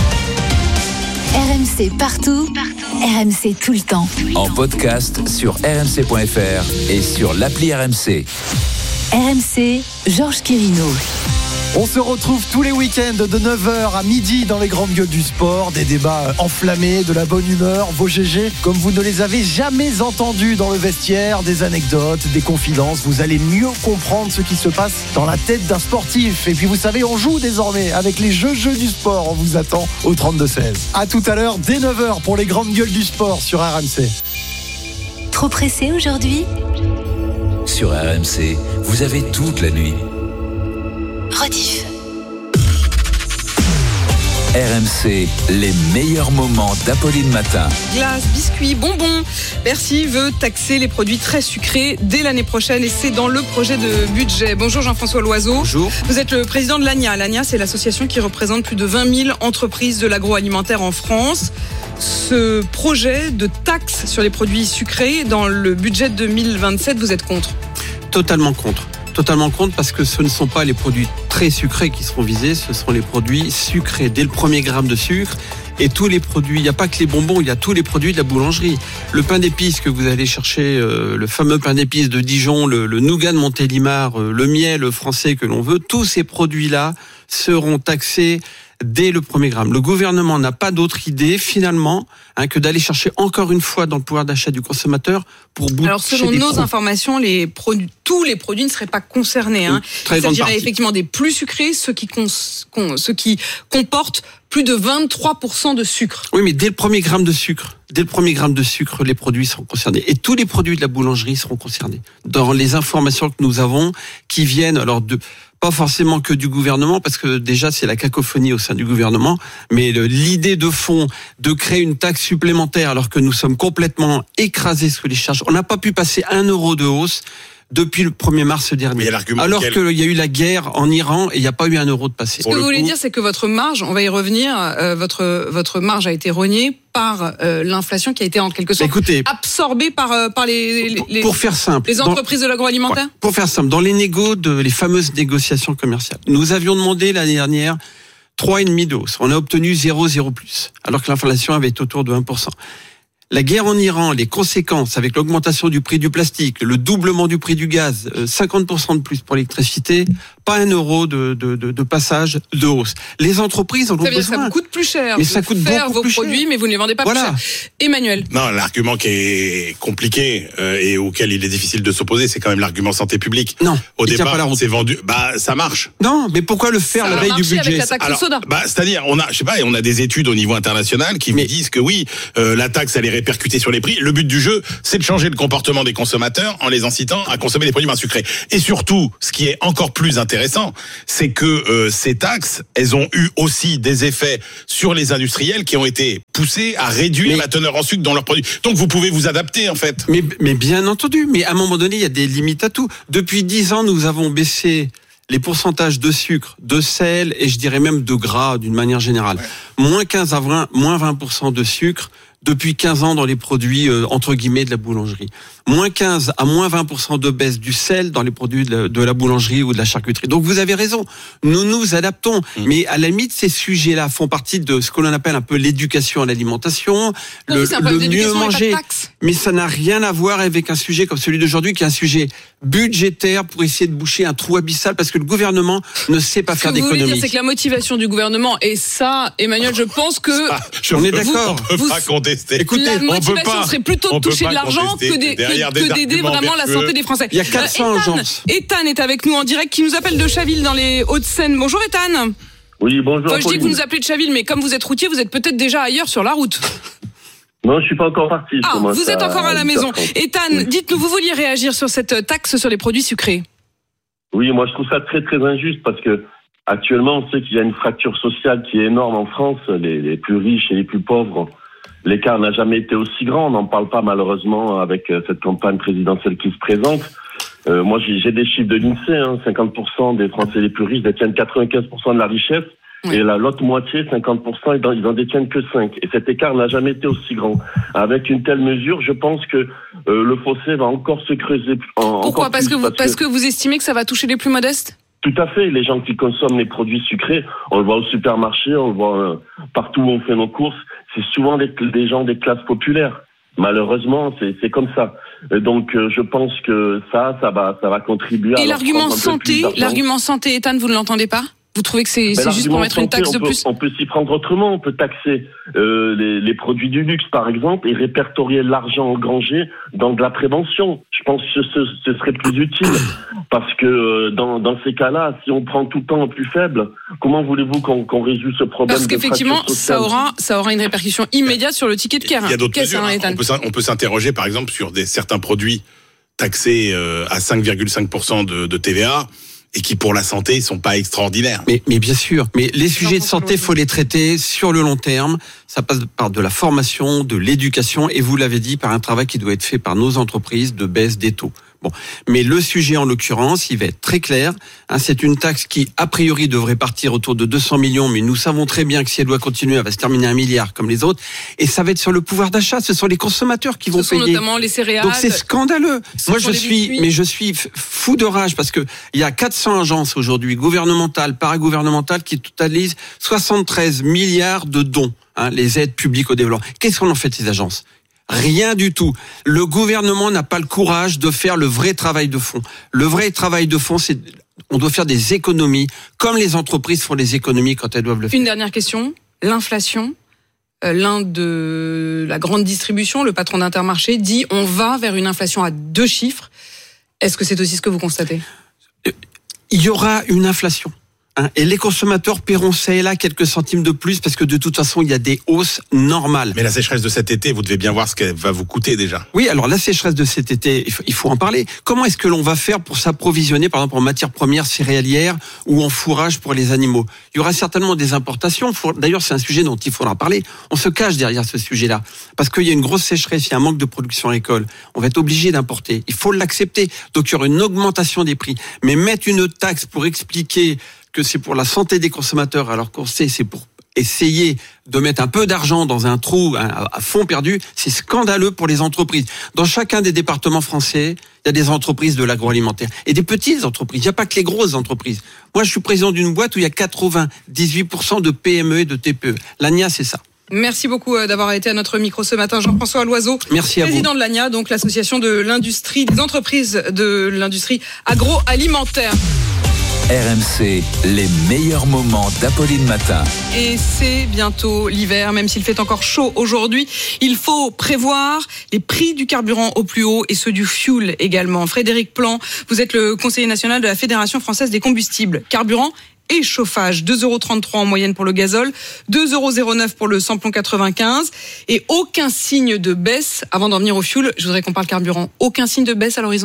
R M C partout, partout. R M C tout le temps. En podcast sur r m c point f r et sur l'appli R M C. R M C, Georges Quirino. On se retrouve tous les week-ends de neuf heures à midi dans les grandes gueules du sport. Des débats enflammés, de la bonne humeur, vos G G comme vous ne les avez jamais entendus dans le vestiaire, des anecdotes, des confidences. Vous allez mieux comprendre ce qui se passe dans la tête d'un sportif. Et puis vous savez, on joue désormais avec les jeux jeux du sport. On vous attend au trente-deux seize. À tout à l'heure, dès neuf heures pour les grandes gueules du sport sur R M C. Trop pressé aujourd'hui ? Sur R M C, vous avez toute la nuit. Rediff. R M C, les meilleurs moments d'Apolline Matin. Glace, biscuits, bonbons. Bercy veut taxer les produits très sucrés dès l'année prochaine et c'est dans le projet de budget. Bonjour Jean-François Loiseau. Bonjour. Vous êtes le président de l'A N I A. L'A N I A, c'est l'association qui représente plus de vingt mille entreprises de l'agroalimentaire en France. Ce projet de taxe sur les produits sucrés dans le budget deux mille vingt-sept, vous êtes contre ? Totalement contre. Totalement contre parce que ce ne sont pas les produits très sucrés qui seront visés, ce sont les produits sucrés dès le premier gramme de sucre. Et tous les produits, il n'y a pas que les bonbons, il y a tous les produits de la boulangerie. Le pain d'épices que vous allez chercher, euh, le fameux pain d'épices de Dijon, le, le nougat de Montélimar, euh, le miel français que l'on veut, tous ces produits-là seront taxés dès le premier gramme. Le gouvernement n'a pas d'autre idée, finalement, hein, que d'aller chercher encore une fois dans le pouvoir d'achat du consommateur pour boucher. Alors, selon des nos pros. informations, les produits, tous les produits ne seraient pas concernés. Hein. Très Il grande s'agirait partie. effectivement des plus sucrés, ceux qui, cons, con, ceux qui comportent plus de vingt-trois pour cent de sucre. Oui, mais dès le premier gramme de sucre, dès le premier gramme de sucre, les produits seront concernés. Et tous les produits de la boulangerie seront concernés. Dans les informations que nous avons, qui viennent, alors de, pas forcément que du gouvernement, parce que déjà c'est la cacophonie au sein du gouvernement, mais le, l'idée de fond de créer une taxe supplémentaire alors que nous sommes complètement écrasés sous les charges. On n'a pas pu passer un euro de hausse depuis le premier mars dernier. Alors quel... qu'il y a eu la guerre en Iran et il n'y a pas eu un euro de passé. Ce que vous voulez coup... dire, c'est que votre marge, on va y revenir, euh, votre votre marge a été rognée par euh, l'inflation qui a été en quelque sorte Écoutez, absorbée par euh, par les, les, les pour faire simple, les entreprises dans, de l'agroalimentaire. Pour faire simple, dans les négos de les fameuses négociations commerciales, nous avions demandé l'année dernière trois virgule cinq de hausse. On a obtenu zéro, zéro plus, alors que l'inflation avait été autour de un pour cent. La guerre en Iran, les conséquences avec l'augmentation du prix du plastique, le doublement du prix du gaz, cinquante pour cent de plus pour l'électricité, pas un euro de, de, de, de passage de hausse. Les entreprises en ont besoin. Ça vous coûte plus cher mais de ça coûte faire beaucoup vos plus produits, cher. Mais vous ne les vendez pas voilà. plus cher. Emmanuel. Non, l'argument qui est compliqué euh, et auquel il est difficile de s'opposer, c'est quand même l'argument santé publique. Non, au il départ, tient pas la route. c'est vendu. Bah, ça marche. Non, mais pourquoi le faire ça la veille du budget avec la taxe Alors, soda. Bah, c'est-à-dire, on a, je sais pas, on a des études au niveau international qui mais... disent que oui, euh, la taxe elle est répercutée sur les prix. Le but du jeu, c'est de changer le comportement des consommateurs en les incitant à consommer des produits moins sucrés. Et surtout, ce qui est encore plus intéressant, c'est que euh, ces taxes, elles ont eu aussi des effets sur les industriels qui ont été poussés à réduire mais, la teneur en sucre dans leurs produits. Donc vous pouvez vous adapter en fait. Mais, mais bien entendu, mais à un moment donné, il y a des limites à tout. Depuis dix ans, nous avons baissé les pourcentages de sucre, de sel et je dirais même de gras d'une manière générale. Ouais. Moins quinze à vingt, moins vingt pour cent de sucre depuis quinze ans dans les produits euh, entre guillemets de la boulangerie. Moins quinze à moins vingt pour cent de baisse du sel dans les produits de la, de la boulangerie ou de la charcuterie. Donc vous avez raison, nous nous adaptons. Mmh. Mais à la limite, ces sujets-là font partie de ce que l'on appelle un peu l'éducation à l'alimentation, non, le, le mieux manger. Mais ça n'a rien à voir avec un sujet comme celui d'aujourd'hui, qui est un sujet budgétaire pour essayer de boucher un trou abyssal parce que le gouvernement ne sait pas ce faire que vous d'économie. voulez dire, c'est que la motivation du gouvernement, et ça, Emmanuel, je pense que... Ça, je on peux, est d'accord. On peut vous, pas contester. Écoutez, la motivation on peut pas, serait plutôt de toucher de l'argent que, des, que, que d'aider vraiment la santé des Français. Il y a quatre cents agences. Ethan est avec nous en direct, qui nous appelle de Chaville dans les Hauts-de-Seine. Bonjour Ethan. Oui, bonjour. Enfin, je dis que vous nous appelez de Chaville, mais comme vous êtes routier, vous êtes peut-être déjà ailleurs sur la route. Non, je suis pas encore parti. Ah, vous êtes encore à la maison. Ethan, oui. Dites-nous, vous vouliez réagir sur cette taxe sur les produits sucrés? Oui, moi je trouve ça très très injuste parce que actuellement on sait qu'il y a une fracture sociale qui est énorme en France. Les, les plus riches et les plus pauvres, l'écart n'a jamais été aussi grand. On n'en parle pas malheureusement avec cette campagne présidentielle qui se présente. Euh, moi j'ai, j'ai des chiffres de l'INSEE, hein, cinquante pour cent des Français les plus riches détiennent quatre-vingt-quinze pour cent de la richesse. Oui. Et la, l'autre moitié, cinquante pour cent, ils n'en détiennent que cinq. Et cet écart n'a jamais été aussi grand. Avec une telle mesure, je pense que euh, le fossé va encore se creuser. En, Pourquoi encore parce, plus, que vous, parce, parce que... que vous estimez que ça va toucher les plus modestes? Tout à fait. Les gens qui consomment les produits sucrés, on le voit au supermarché, on le voit euh, partout où on fait nos courses, c'est souvent des, des gens des classes populaires. Malheureusement, c'est, c'est comme ça. Et donc, euh, je pense que ça, ça va, ça va contribuer à... Et l'argument santé, l'argument santé, Ethan, vous ne l'entendez pas? Vous trouvez que c'est, c'est juste pour mettre santé, une taxe de peut, plus? On peut s'y prendre autrement. On peut taxer euh, les, les produits du luxe, par exemple, et répertorier l'argent engrangé dans de la prévention. Je pense que ce, ce serait plus utile. Parce que euh, dans, dans ces cas-là, si on prend tout le temps au plus faible, comment voulez-vous qu'on, qu'on résout ce problème? Parce qu'effectivement, ça aura, ça aura une répercussion immédiate sur le ticket de caisse. Il y a d'autres mesures. Hein, on, peut, on peut s'interroger, par exemple, sur des, certains produits taxés euh, à cinq virgule cinq pour cent de, de T V A. Et qui, pour la santé, sont pas extraordinaires. Mais, mais bien sûr. Mais les sujets de santé, faut les traiter sur le long terme. Ça passe par de la formation, de l'éducation, et vous l'avez dit, par un travail qui doit être fait par nos entreprises de baisse des taux. Bon. Mais le sujet, en l'occurrence, il va être très clair. Hein, c'est une taxe qui, a priori, devrait partir autour de deux cents millions, mais nous savons très bien que si elle doit continuer, elle va se terminer à un milliard comme les autres. Et ça va être sur le pouvoir d'achat. Ce sont les consommateurs qui vont Ce sont payer. Notamment les céréales. Donc c'est scandaleux. Moi, je suis, mais je suis fou de rage parce que il y a quatre cents agences aujourd'hui, gouvernementales, paragouvernementales, qui totalisent soixante-treize milliards de dons, hein, les aides publiques au développement. Qu'est-ce qu'on en fait de ces agences? Rien du tout. Le gouvernement n'a pas le courage de faire le vrai travail de fond. Le vrai travail de fond, c'est on doit faire des économies, comme les entreprises font des économies quand elles doivent le faire. Une dernière question. L'inflation, euh, l'un de la grande distribution, le patron d'Intermarché, dit on va vers une inflation à deux chiffres. Est-ce que c'est aussi ce que vous constatez? Il y aura une inflation. Hein, et les consommateurs paieront ça et là quelques centimes de plus parce que de toute façon, il y a des hausses normales. Mais la sécheresse de cet été, vous devez bien voir ce qu'elle va vous coûter déjà. Oui, alors la sécheresse de cet été, il faut en parler. Comment est-ce que l'on va faire pour s'approvisionner, par exemple, en matières premières céréalières ou en fourrage pour les animaux ? Il y aura certainement des importations. D'ailleurs, c'est un sujet dont il faudra parler. On se cache derrière ce sujet-là parce qu'il y a une grosse sécheresse, il y a un manque de production agricole. On va être obligé d'importer. Il faut l'accepter. Donc, il y aura une augmentation des prix. Mais mettre une taxe pour expliquer que c'est pour la santé des consommateurs, alors qu'on sait c'est pour essayer de mettre un peu d'argent dans un trou à fond perdu, c'est scandaleux pour les entreprises. Dans chacun des départements français, il y a des entreprises de l'agroalimentaire et des petites entreprises. Il n'y a pas que les grosses entreprises. Moi, je suis président d'une boîte où il y a quatre-vingt-dix-huit pour cent de P M E et de T P E. L'A N I A, c'est ça. Merci beaucoup d'avoir été à notre micro ce matin, Jean-François Loiseau. Merci à vous. Président de l'A N I A, donc l'association de l'industrie, des entreprises de l'industrie agroalimentaire. R M C, les meilleurs moments d'Apolline Matin. Et c'est bientôt l'hiver, même s'il fait encore chaud aujourd'hui. Il faut prévoir les prix du carburant au plus haut et ceux du fuel également. Frédéric Plan, vous êtes le conseiller national de la Fédération française des combustibles. Carburant et chauffage, deux euros trente-trois en moyenne pour le gazole, deux euros zéro neuf pour le samplon quatre-vingt-quinze et aucun signe de baisse. Avant d'en venir au fuel, je voudrais qu'on parle carburant. Aucun signe de baisse à l'horizon ?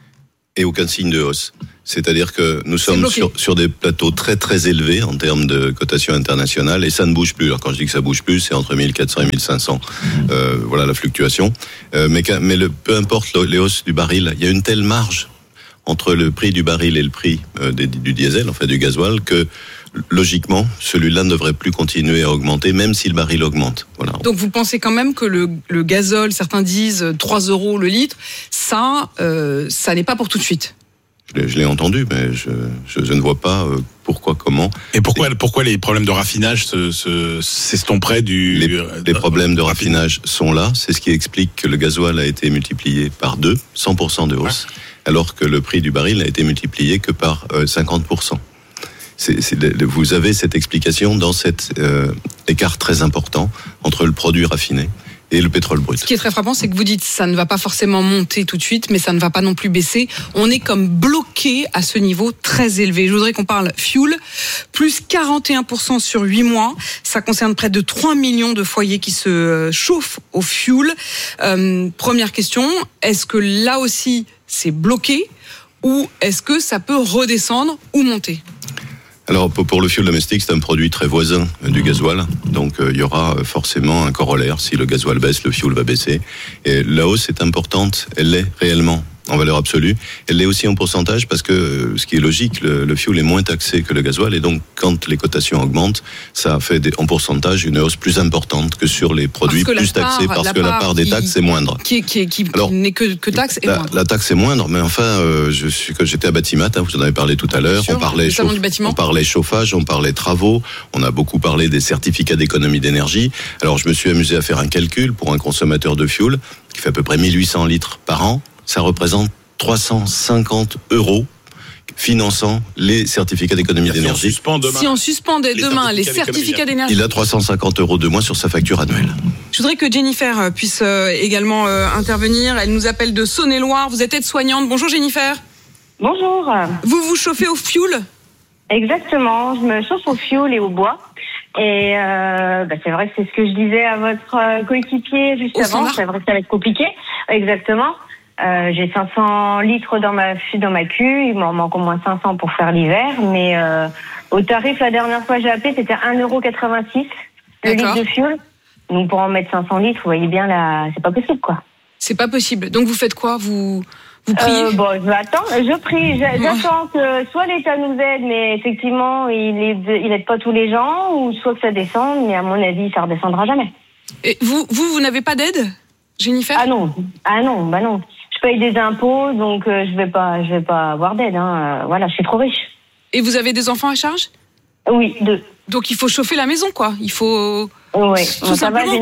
Et aucun signe de hausse. C'est-à-dire que nous sommes sur, sur des plateaux très très élevés en termes de cotation internationale et ça ne bouge plus. Alors quand je dis que ça bouge plus, c'est entre mille quatre cents et mille cinq cents. Euh, voilà la fluctuation. Euh, mais mais le, peu importe les hausses du baril, il y a une telle marge entre le prix du baril et le prix euh, des, du diesel, en fait du gasoil, que logiquement, celui-là ne devrait plus continuer à augmenter, même si le baril augmente. Voilà. Donc vous pensez quand même que le, le gazole, certains disent trois euros le litre, ça, euh, ça n'est pas pour tout de suite. Je l'ai, je l'ai entendu, mais je, je, je ne vois pas euh, pourquoi, comment. Et pourquoi, pourquoi les problèmes de raffinage se, se, s'estomperaient du... Les, les problèmes de raffinage sont là. C'est ce qui explique que le gasoil a été multiplié par deux, cent pour cent de hausse, ouais. Alors que le prix du baril n'a été multiplié que par euh, cinquante pour cent. C'est, c'est, vous avez cette explication dans cet euh, écart très important entre le produit raffiné et le pétrole brut. Ce qui est très frappant, c'est que vous dites que ça ne va pas forcément monter tout de suite, mais ça ne va pas non plus baisser. On est comme bloqué à ce niveau très élevé. Je voudrais qu'on parle fuel, plus quarante et un pour cent sur huit mois. Ça concerne près de trois millions de foyers qui se chauffent au fuel. Euh, première question, est-ce que là aussi c'est bloqué ou est-ce que ça peut redescendre ou monter ? Alors pour le fioul domestique, c'est un produit très voisin du gasoil, donc euh, il y aura forcément un corollaire. Si le gasoil baisse, le fioul va baisser. Et la hausse est importante, elle l'est réellement en valeur absolue. Elle l'est aussi en pourcentage parce que, ce qui est logique, le, le fioul est moins taxé que le gasoil et donc quand les cotations augmentent, ça fait des, en pourcentage une hausse plus importante que sur les produits plus part, taxés parce la que la part part des qui, taxes est moindre. Qui, qui, qui, Alors, qui n'est que, que taxe est la, moindre. La taxe est moindre, mais enfin, euh, je suis, quand j'étais à Batimat, hein, vous en avez parlé tout à l'heure, sûr, on parlait, chauffe, on parlait chauffage, on parlait travaux, on a beaucoup parlé des certificats d'économie d'énergie. Alors je me suis amusé à faire un calcul pour un consommateur de fioul qui fait à peu près mille huit cents litres par an, ça représente trois cent cinquante euros finançant les certificats d'économie si d'énergie. On suspend demain, si on suspendait les demain les certificats d'énergie, il a trois cent cinquante euros de moins sur sa facture annuelle. Je voudrais que Jennifer puisse également intervenir. Elle nous appelle de Saône-et-Loire. Vous êtes aide-soignante. Bonjour Jennifer. Bonjour. Vous vous chauffez au fioul ? Exactement. Je me chauffe au fioul et au bois. Et euh, bah c'est vrai que c'est ce que je disais à votre coéquipier juste au avant. Standard. C'est vrai que ça va être compliqué. Exactement. Euh, j'ai cinq cents litres dans ma dans ma cuve, il m'en manque au moins cinq cents pour faire l'hiver, mais euh, au tarif la dernière fois j'ai appelé c'était un euro quatre-vingt-six le litre de fuel. Donc pour en mettre cinq cents litres, vous voyez bien là, c'est pas possible quoi. C'est pas possible. Donc vous faites quoi ? Vous vous priez ? euh, Bon, je attends, je prie, j'attends que soit l'État nous aide, mais effectivement il aide, il aide pas tous les gens, ou soit que ça descende, mais à mon avis ça redescendra jamais. Et vous vous vous n'avez pas d'aide, Jennifer ? Ah non, ah non, bah non. Je paye des impôts, donc euh, je vais pas, je vais pas avoir d'aide. Hein. Euh, voilà, je suis trop riche. Et vous avez des enfants à charge ? Oui, deux. Donc il faut chauffer la maison, quoi. Il faut. Oui, tout ça va. J'ai une, par...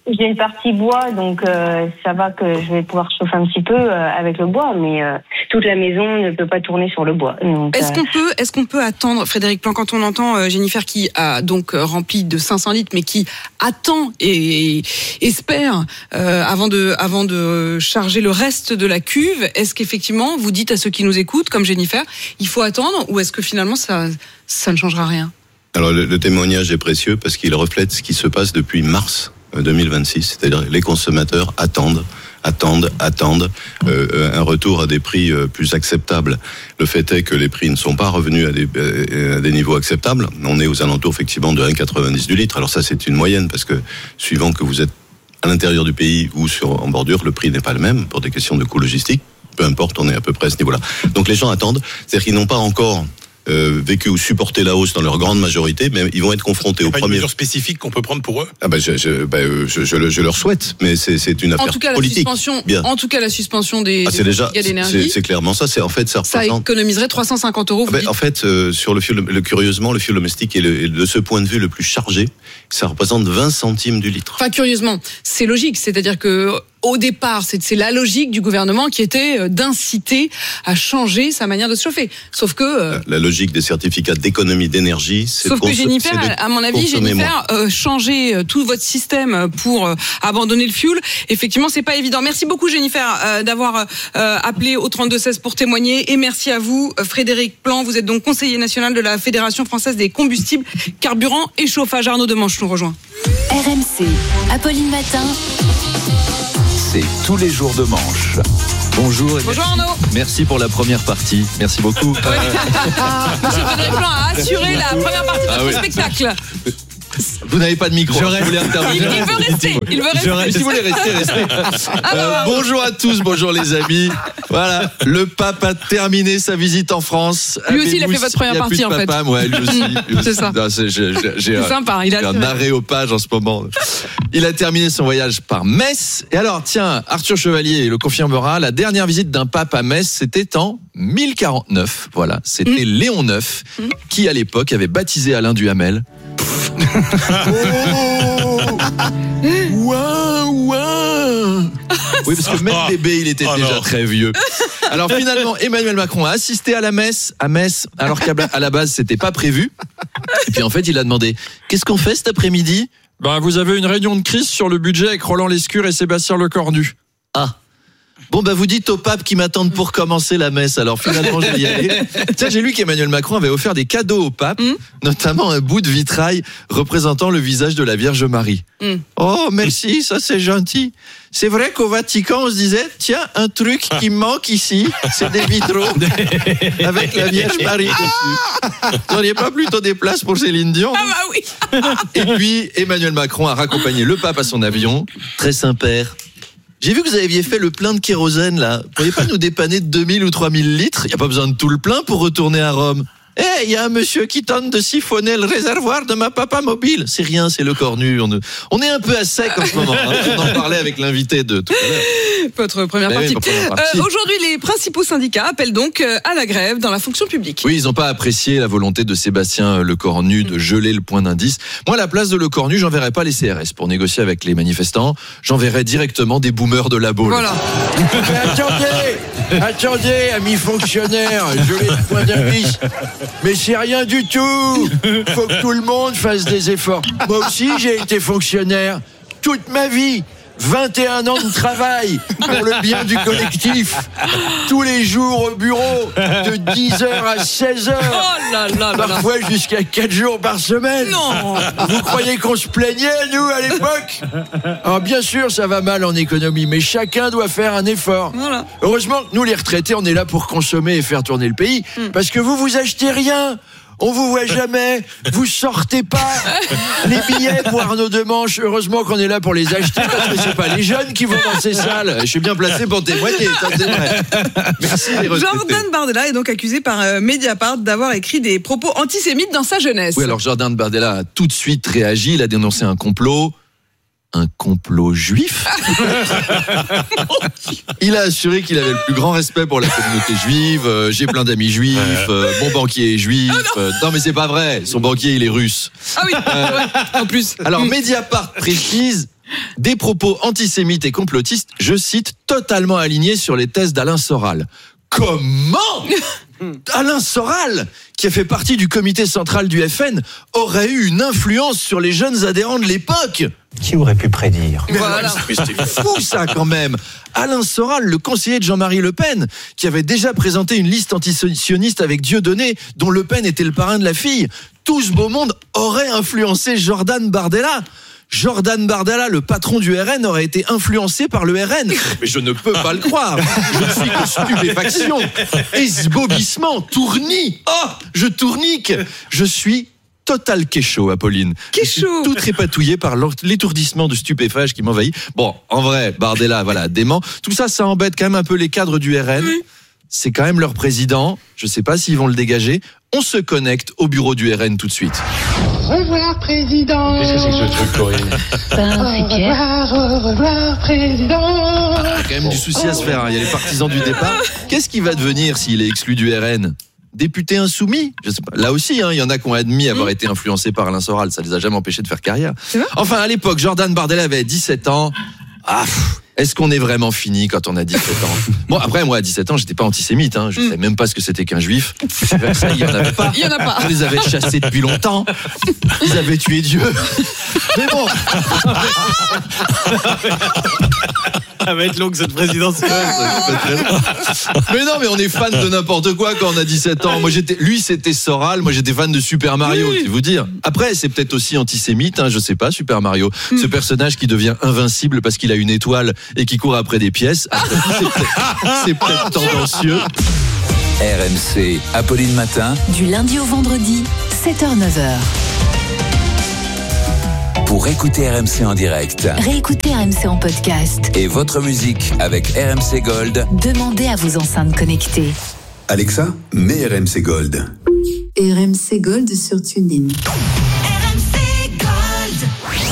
J'ai une partie bois, donc euh, ça va que je vais pouvoir chauffer un petit peu euh, avec le bois, mais euh, toute la maison ne peut pas tourner sur le bois. Donc, est-ce euh... qu'on peut, est-ce qu'on peut attendre, Frédéric Plan, quand on entend euh, Jennifer qui a donc euh, rempli de cinq cents litres, mais qui attend et, et espère euh, avant de, avant de charger le reste de la cuve, est-ce qu'effectivement vous dites à ceux qui nous écoutent, comme Jennifer, il faut attendre, ou est-ce que finalement ça, ça ne changera rien? Alors le, le témoignage est précieux parce qu'il reflète ce qui se passe depuis mars deux mille vingt-six, c'est-à-dire les consommateurs attendent, attendent, attendent euh, un retour à des prix euh, plus acceptables. Le fait est que les prix ne sont pas revenus à des, à des niveaux acceptables. On est aux alentours effectivement de un virgule quatre-vingt-dix du litre. Alors ça c'est une moyenne parce que suivant que vous êtes à l'intérieur du pays ou sur en bordure, le prix n'est pas le même pour des questions de coût logistique. Peu importe, on est à peu près à ce niveau-là. Donc les gens attendent, c'est-à-dire qu'ils n'ont pas encore Euh, vécu ou supporté la hausse dans leur grande majorité, mais ils vont être confrontés au premier. Une mesure spécifique qu'on peut prendre pour eux. Ah ben je, je, ben je, je, je leur souhaite, mais c'est, c'est une affaire en tout cas, politique. La suspension, Bien. En tout cas, la suspension des, ah, des c'est déjà, d'énergie. C'est, c'est clairement ça. C'est en fait ça. Ça représente... économiserait trois cent cinquante euros. Ah ben, en fait, euh, sur le fioul, le curieusement, le fioul domestique est, le, est de ce point de vue le plus chargé. Ça représente vingt centimes du litre. Enfin, curieusement, c'est logique. C'est-à-dire que au départ, c'est, c'est la logique du gouvernement qui était d'inciter à changer sa manière de se chauffer. Sauf que euh, la, la logique des certificats d'économie d'énergie, c'est sauf de que Jennifer, c'est de à mon avis, Jennifer, euh, changer tout votre système pour euh, abandonner le fioul, effectivement, c'est pas évident. Merci beaucoup, Jennifer, euh, d'avoir euh, appelé au trente-deux seize pour témoigner, et merci à vous, Frédéric Plan. Vous êtes donc conseiller national de la Fédération française des combustibles, carburants et chauffage. Arnaud Demanche nous rejoint. R M C, Apolline Matin. C'est tous les jours de manche. Bonjour et Bonjour merci. Arnaud. Merci pour la première partie. Merci beaucoup. Ouais. Monsieur Frédéric Plan a assuré la première partie de Ah votre oui. spectacle. Vous n'avez pas de micro. Je hein, si vous voulez Il, intervenir. il veut rester. Il veut rester. Je, si vous voulez rester, restez. Euh, bonjour à tous, bonjour les amis. Voilà, le pape a terminé sa visite en France. Lui aussi, il a fait Avez-vous- votre première il y a plus partie, de en fait. papa, ouais, lui aussi. Lui aussi. C'est ça. Non, c'est, j'ai, j'ai, j'ai C'est un, sympa, il a j'ai un assuré. arrêt aux pages en ce moment. Il a terminé son voyage par Metz. Et alors, tiens, Arthur Chevalier le confirmera, la dernière visite d'un pape à Metz, c'était en mille quarante-neuf. Voilà, c'était Mm. Léon neuf Mm. qui, à l'époque, avait baptisé Alain Duhamel. Ouin, ouin. Oui, parce que même bébé, il était Oh déjà non. très vieux. Alors finalement, Emmanuel Macron a assisté à la messe, à Metz, alors qu'à à la base, c'était pas prévu. Et puis en fait, il a demandé, qu'est-ce qu'on fait cet après-midi? Ben, vous avez une réunion de crise sur le budget avec Roland Lescure et Sébastien Lecornu. Ah. Bon, bah, vous dites au pape qui m'attendent pour commencer la messe. Alors, finalement, je vais y aller. Tiens, j'ai lu qu'Emmanuel Macron avait offert des cadeaux au pape, Mm. notamment un bout de vitrail représentant le visage de la Vierge Marie. Mm. Oh, merci, ça c'est gentil. C'est vrai qu'au Vatican, on se disait, tiens, un truc qui manque ici, c'est des vitraux avec la Vierge Marie dessus. Vous n'auriez pas plutôt des places pour Céline Dion? Ah bah oui. Et puis, Emmanuel Macron a raccompagné le pape à son avion. Très Saint-Père. J'ai vu que vous aviez fait le plein de kérosène, là. Vous pourriez pas nous dépanner de deux mille ou trois mille litres? Il n'y a pas besoin de tout le plein pour retourner à Rome. Eh, il y a un monsieur qui tente de siphonner le réservoir de ma papa mobile. C'est rien, c'est le cornu. On, on est un peu à sec en ce moment. Hein. On en parlait avec l'invité de tout à l'heure. Votre première Ben oui, partie. ma première partie. Euh, aujourd'hui, les principaux syndicats appellent donc euh, à la grève dans la fonction publique. Oui, ils n'ont pas apprécié la volonté de Sébastien Lecornu de geler le point d'indice. Moi, à la place de Lecornu, j'enverrais pas les C R S pour négocier avec les manifestants. J'enverrais directement des boomers de la Baule. Voilà. Mais attendez, attendez, amis fonctionnaires, geler le point d'indice. Mais c'est rien du tout. Faut que tout le monde fasse des efforts. Moi aussi, j'ai été fonctionnaire toute ma vie. vingt et un ans de travail pour le bien du collectif. Tous les jours au bureau, de dix heures à seize heures. Oh là là là là. Parfois jusqu'à quatre jours par semaine. Non. Vous croyez qu'on se plaignait, nous, à l'époque? Alors bien sûr, ça va mal en économie, mais chacun doit faire un effort. Voilà. Heureusement que nous, les retraités, on est là pour consommer et faire tourner le pays. Mm. Parce que vous, vous achetez rien. On vous voit jamais, vous sortez pas les billets pour Arnaud Demanche. Heureusement qu'on est là pour les acheter parce que c'est pas les jeunes qui vont dans ces salles. Je suis bien placé pour témoigner, ça c'est vrai. Merci les retraités. Jordan Bardella est donc accusé par euh, Mediapart d'avoir écrit des propos antisémites dans sa jeunesse. Oui, alors Jordan Bardella a tout de suite réagi. Il a dénoncé un complot. Un complot juif. Il a assuré qu'il avait le plus grand respect pour la communauté juive. Euh, j'ai plein d'amis juifs. Euh, mon banquier est juif. Euh, non, mais c'est pas vrai. Son banquier, il est russe. Ah oui, Euh, ouais, en plus. Alors, Mediapart précise, Des propos antisémites et complotistes, je cite, totalement alignés sur les thèses d'Alain Soral. Comment Alain Soral, qui a fait partie du comité central du F N, aurait eu une influence sur les jeunes adhérents de l'époque. Qui aurait pu prédire ? Mais voilà. C'est fou ça quand même. Alain Soral, le conseiller de Jean-Marie Le Pen, qui avait déjà présenté une liste antisioniste avec Dieudonné, dont Le Pen était le parrain de la fille. Tout ce beau monde aurait influencé Jordan Bardella. Jordan Bardella, le patron du R N, aurait été influencé par le R N. Mais je ne peux pas le croire. Je ne suis que stupéfaction, esbobissement, tournis. Oh, je tournique. Je suis total kécho, Apolline. Kécho. Tout trépatouillé par l'étourdissement de stupéphage qui m'envahit. Bon, en vrai, Bardella, voilà, dément. Tout ça, ça embête quand même un peu les cadres du R N. Oui. C'est quand même leur président. Je ne sais pas s'ils vont le dégager. On se connecte au bureau du R N tout de suite. Au revoir, président. Qu'est-ce que c'est que ce truc, Corinne ? Au revoir, au revoir, président. Ah, il y a quand même du souci à se faire. Il y a les partisans du départ. Qu'est-ce qui va devenir s'il est exclu du R N ? Député insoumis ? Je sais pas. Là aussi, hein, il y en a qui ont admis avoir été influencés par Alain Soral. Ça les a jamais empêchés de faire carrière. Enfin, à l'époque, Jordan Bardella avait dix-sept ans. Ah, pff, est-ce qu'on est vraiment fini quand on a dix-sept ans ? Bon, après, moi, à dix-sept ans, j'étais pas antisémite. Hein. Je ne mm. savais même pas ce que c'était qu'un juif. Ça, il y en avait pas. Il y en a pas. On les avait chassés depuis longtemps. Ils avaient tué Dieu. Mais bon. Ça va être longue cette présidentielle. Mais non, mais on est fan de n'importe quoi quand on a dix-sept ans. Moi, j'étais, lui, c'était Soral. Moi, j'étais fan de Super Mario. Oui. C'est vous dire. Après, c'est peut-être aussi antisémite. Hein, je sais pas, Super Mario. Mm. Ce personnage qui devient invincible parce qu'il a une étoile et qui court après des pièces. Après, c'est peut-être, c'est peut-être tendancieux. R M C, Apolline Matin. Du lundi au vendredi, sept heures neuf heures. Pour écouter R M C en direct. Réécoutez R M C en podcast. Et votre musique avec R M C Gold. Demandez à vos enceintes connectées. Alexa, mets R M C Gold. R M C Gold sur TuneIn. R M C Gold.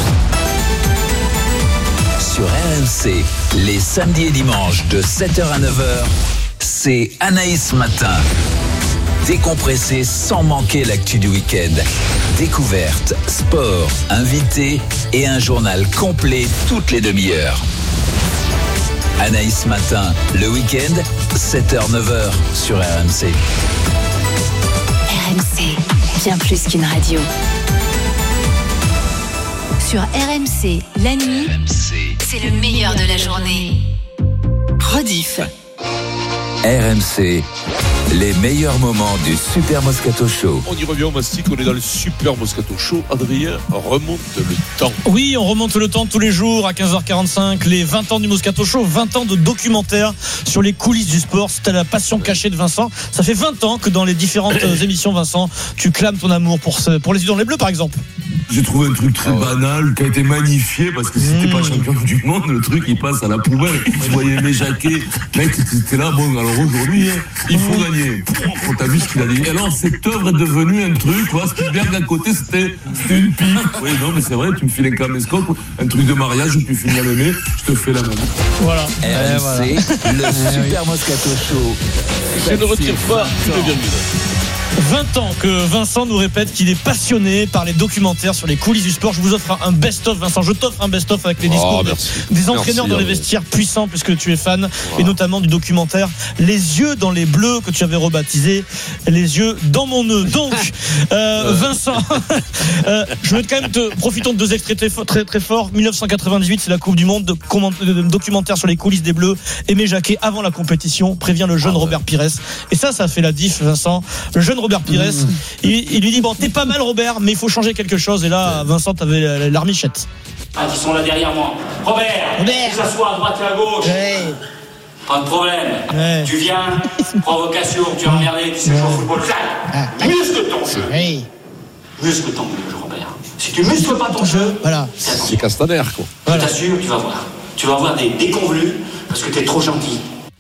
Sur R M C, les samedis et dimanches de sept heures à neuf heures, c'est Anaïs Matin. Décompressé sans manquer l'actu du week-end. Découverte, sport, invités et un journal complet toutes les demi-heures. Anaïs Matin, le week-end, sept heures neuf heures sur R M C. R M C, bien plus qu'une radio. Sur R M C, la nuit, R M C, c'est le meilleur de la journée. Rediff. R M C, les meilleurs moments du Super Moscato Show. On y revient au Mastic, on est dans le Super Moscato Show. Adrien, remonte le temps. Oui, on remonte le temps tous les jours à quinze heures quarante-cinq. Les vingt ans du Moscato Show, vingt ans de documentaire sur les coulisses du sport. C'était la passion cachée de Vincent. Ça fait vingt ans que dans les différentes émissions, Vincent, tu clames ton amour pour, ce, pour les yeux dans les bleus, par exemple. J'ai trouvé un truc très banal qui a été magnifié parce que si t'es mmh. pas champion du monde, le truc il passe à la poubelle. Tu voyais Aimé Jacquet, mec, t'étais là, bon, alors aujourd'hui, il faut gagner. Oh, t'as vu ce qu'il a dit. Et alors, cette œuvre est devenue un truc, tu vois, Spielberg à côté, c'était, c'était une pipe. Oui, non, mais c'est vrai, tu me files un caméscope, un truc de mariage, puis finir l'aimer, je te fais la même. Voilà. R M C, voilà. Le Super Moscato Show. Je ne retire pas une virgule. vingt ans que Vincent nous répète qu'il est passionné par les documentaires sur les coulisses du sport. Je vous offre un best-of, Vincent. Je t'offre un best-of avec les discours oh, des entraîneurs merci, dans les vestiaires puissants, puisque tu es fan, wow. Et notamment du documentaire Les yeux dans les bleus, que tu avais rebaptisé Les yeux dans mon nœud. Donc, euh, Vincent, euh, je vais quand même te profitons de deux extraits très, très, très forts. dix-neuf cent quatre-vingt-dix-huit, c'est la Coupe du Monde, de, de, de documentaire sur les coulisses des Bleus. Aimé Jacquet, avant la compétition, prévient le jeune ah, ouais. Robert Pires. Et ça, ça fait la diff, Vincent. Le jeune Robert Pires, mmh. il, il lui dit bon, t'es pas mal Robert, mais il faut changer quelque chose. Et là, Vincent, t'avais l'armichette. Ah, ils sont là derrière moi. Robert, Robert. Tu s'assois à droite et à gauche. Ouais. Pas de problème. Ouais. Tu viens, provocation, tu as emmerdé, tu sais jouer au football. Ah. Muscle ton jeu. Oui. Muscle ton jeu, Robert. Si tu muscles pas ton jeu, voilà. C'est Castaner, quoi. Je voilà. t'assure, tu vas voir. Tu vas avoir des déconvenus parce que t'es trop gentil.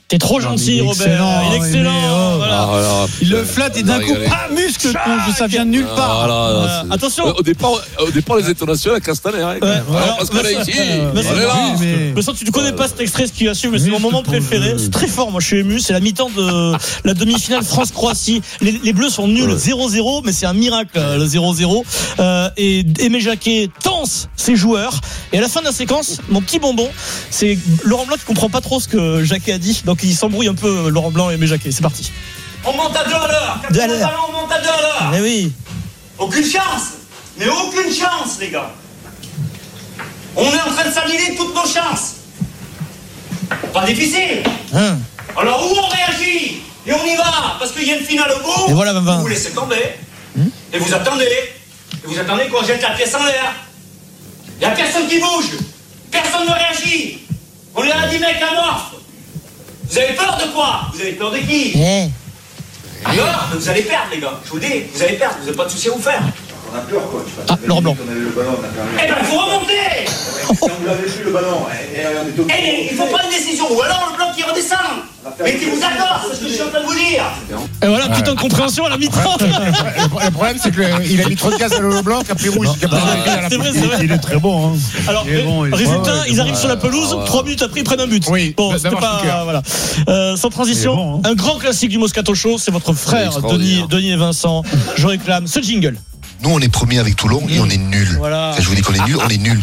T'es trop gentil, Robert. Il est excellent. Oh. Voilà. Ah, là, il le flatte et d'un coup, ah, muscle, ça vient de nulle part. Ah, là, là, euh, attention. Au départ, au départ, les intonations à Castaner. Hein, ouais, alors, parce qu'on est ici. Euh, on est là. Mais... mais ça, tu ne connais pas cet extrait, ce qui va suivre, mais c'est mon moment préféré. C'est très fort. Moi, je suis ému. C'est la mi-temps de la demi-finale France-Croatie. Les, les Bleus sont nuls zéro zéro, mais c'est un miracle, le zéro zéro. Euh, et Aimé Jacquet tense ses joueurs. Et à la fin de la séquence, mon petit bonbon, c'est Laurent Blanc qui comprend pas trop ce que Jacquet a dit. Donc, il s'embrouille un peu, Laurent Blanc et Aimé Jacquet. C'est parti. On monte à deux à l'heure. Deux à l'heure. On monte à deux à l'heure. Mais oui. Aucune chance. Mais aucune chance, les gars. On est en train de s'annuler toutes nos chances. Pas difficile. Hein. Alors où on réagit et on y va parce qu'il y a une finale au bout. Et voilà, vingt vingt. Vous laissez tomber. Hum? Et vous attendez. Et vous attendez qu'on jette la pièce en l'air. Il n'y a personne qui bouge. Personne ne réagit. On est là dix mecs amorphes. Vous avez peur de quoi? Vous avez peur de qui? Yeah. Alors, vous allez perdre, les gars. Je vous dis, vous allez perdre. Vous n'avez pas de souci à vous faire. On a peur, quoi. Ah, Laurent Blanc. Eh ben, il faut remonter. Si on vous avait plus le ballon, et on est au... Eh mais il faut prendre une décision. Ou alors le Blanc qui redescend. Mais qui vous accorde, c'est ce que je suis en train de vous dire. Et voilà, putain de compréhension à la mi-temps. Le problème, c'est qu'il a mis trop de gaz à l'eau blanc, qui a pris rouge. C'est vrai, c'est vrai. Il est très bon. Hein. Alors, bon, résultat, ils arrivent sur la pelouse, trois minutes après, ils prennent un but. Oui, bon, c'était pas. Voilà. Euh, sans transition, bon, hein. Un grand classique du Moscato Show, c'est votre frère, Denis, Denis et Vincent. Je réclame ce jingle. Nous, on est premiers avec Toulon et on est nuls. Voilà. Je vous dis qu'on est nuls, on est nuls.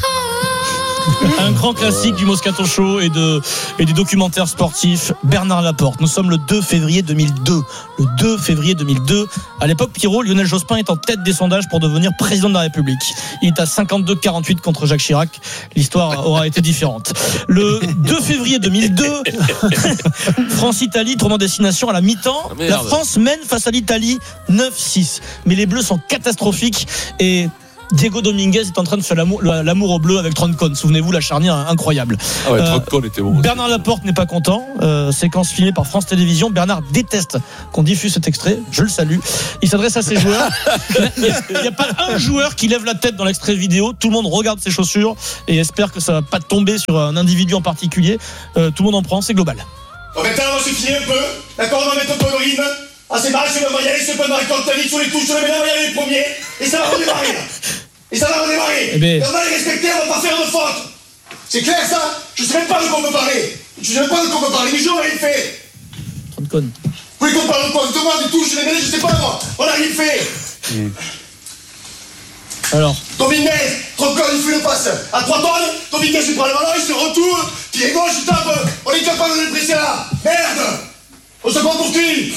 Un grand classique du Moscato Show et, de, et des documentaires sportifs. Bernard Laporte. Nous sommes le deux février deux mille deux. Le deux février deux mille deux. À l'époque, Pierrot, Lionel Jospin est en tête des sondages pour devenir président de la République. Il est à cinquante-deux à quarante-huit contre Jacques Chirac. L'histoire aura été différente. Le deux février deux mille deux, France-Italie, tournant destination à la mi-temps. La France mène face à l'Italie neuf six. Mais les Bleus sont catastrophiques et Diego Dominguez est en train de faire l'amour, l'amour au bleu avec Troncon. Souvenez-vous, la charnière incroyable. Ah ouais, Troncon euh, était bon. Bernard Laporte n'est pas content. Euh, séquence filmée par France Télévisions. Bernard déteste qu'on diffuse cet extrait. Je le salue. Il s'adresse à ses joueurs. Il n'y a pas un joueur qui lève la tête dans l'extrait vidéo. Tout le monde regarde ses chaussures et espère que ça va pas tomber sur un individu en particulier. Euh, tout le monde en prend. C'est global. Bon, maintenant, on va se filer un peu. D'accord, on va mettre un peu de rythme. Ah, c'est marré, c'est on va y aller, c'est pas de Marc-Anthony sur les touches, sur les médailles, on va y aller les premiers. Et ça va redémarrer, là. Et ça va redémarrer. Eh ben... Et on va les respecter, on va pas faire de faute. C'est clair, ça? Je sais même pas de quoi on peut parler. Je sais même pas de quoi on peut parler. Les jours, on a rien fait. Troncon. Oui, qu'on parle de quoi? Justement, des touches, les médailles, je sais pas, moi. On a rien fait. Mm. Alors Dominguez, Troncon, il fait le passe. À trois tonnes, Dominguez, il prend le ballon, il se retourne. Pied gauche, il tape. On est capable de le presser là. Merde. On se prend pour qui?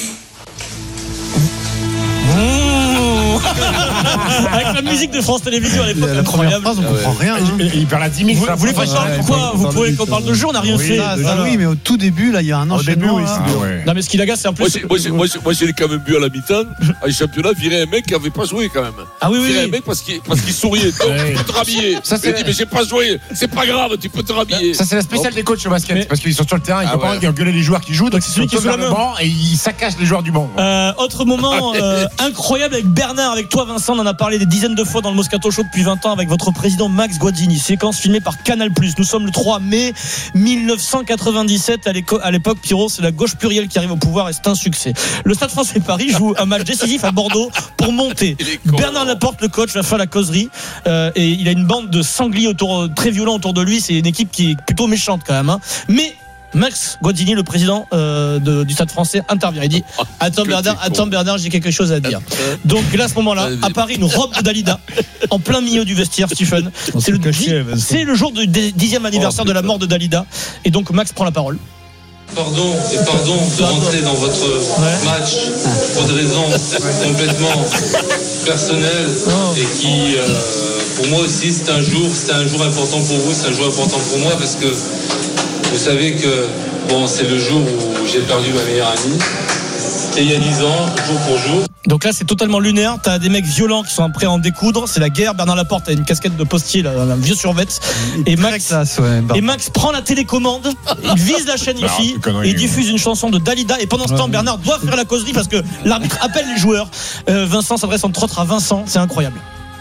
Avec la musique de France Télévisions à l'époque, la première phrase, on comprend rien. Hein. Il perd la dix mille. Vous, vous voulez pas parler de quoi? Vous pouvez qu'on parle de jeu, on n'a rien oui, fait. Là, ça, oui, mais au tout début, là, il y a un enchaînement. Oui, ah, ouais. Non, mais ce qui l'agace, c'est un peu. Moi, j'ai, moi, j'ai, moi, j'ai quand même vu à la mi-temps, à un championnat, virer un mec qui avait pas joué quand même. Ah oui, oui. Virer oui. un mec parce qu'il, parce qu'il souriait. Donc, ouais. Tu peux te rhabiller. Ça, c'est... Il dit, mais j'ai pas joué. C'est pas grave, tu peux te rhabiller. Ça, c'est la spéciale des coachs au basket. Mais... Parce qu'ils sont sur le terrain, ils ne peuvent pas engueuler les joueurs qui jouent. Donc, c'est celui qui joue le banc et ils saccagent les joueurs du banc. Autre moment incroyable avec Bernard, avec toi, Vincent, on en a parlé des dizaines de fois dans le Moscato Show depuis vingt ans avec votre président Max Guazzini. Séquence filmée par Canal+. Nous sommes le trois mai mille neuf cent quatre-vingt-dix-sept. À l'époque, Pierrot, c'est la gauche plurielle qui arrive au pouvoir et c'est un succès. Le Stade Français Paris joue un match décisif à Bordeaux pour monter. Bernard Laporte, le coach, va faire la causerie euh, et il a une bande de sangliers autour, très violents autour de lui. C'est une équipe qui est plutôt méchante quand même. Hein. Mais Max Guazzini, le président euh, de, du Stade Français, intervient. Il dit « Attends Bernard, attends Bernard, j'ai quelque chose à dire. » Donc là, à ce moment-là, apparaît une robe de Dalida en plein milieu du vestiaire, Stephen. C'est le, caché, c'est le jour du dixième anniversaire oh, de la mort de Dalida. Et donc Max prend la parole. Pardon et pardon de rentrer dans votre ouais. match pour des raisons complètement personnelles oh. et qui, euh, pour moi aussi, c'est un jour, c'est un jour important pour vous, c'est un jour important pour moi parce que vous savez que bon, c'est le jour où j'ai perdu ma meilleure amie. Et il y a dix ans, jour pour jour. Donc là, c'est totalement lunaire. T'as des mecs violents qui sont prêts à en découdre. C'est la guerre. Bernard Laporte a une casquette de postier, là, un vieux survêt. Et Max, classe, ouais, et Max prend la télécommande. Il vise la chaîne ici et il diffuse une chanson de Dalida. Et pendant ce temps, Bernard doit faire la causerie parce que l'arbitre appelle les joueurs. Euh, Vincent s'adresse entre autres à Vincent. C'est incroyable.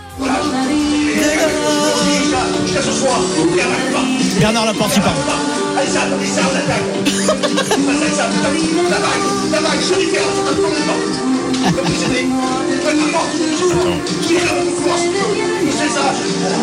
Bernard Laporte, il parle. Allez, ça, allez, ça, on attaque. Allez, ça, la vague, la vague, je l'ai fait, on va prendre le temps. Comme vous aimez. Faites la porte, toujours. Qui est là, vous force. C'est ça.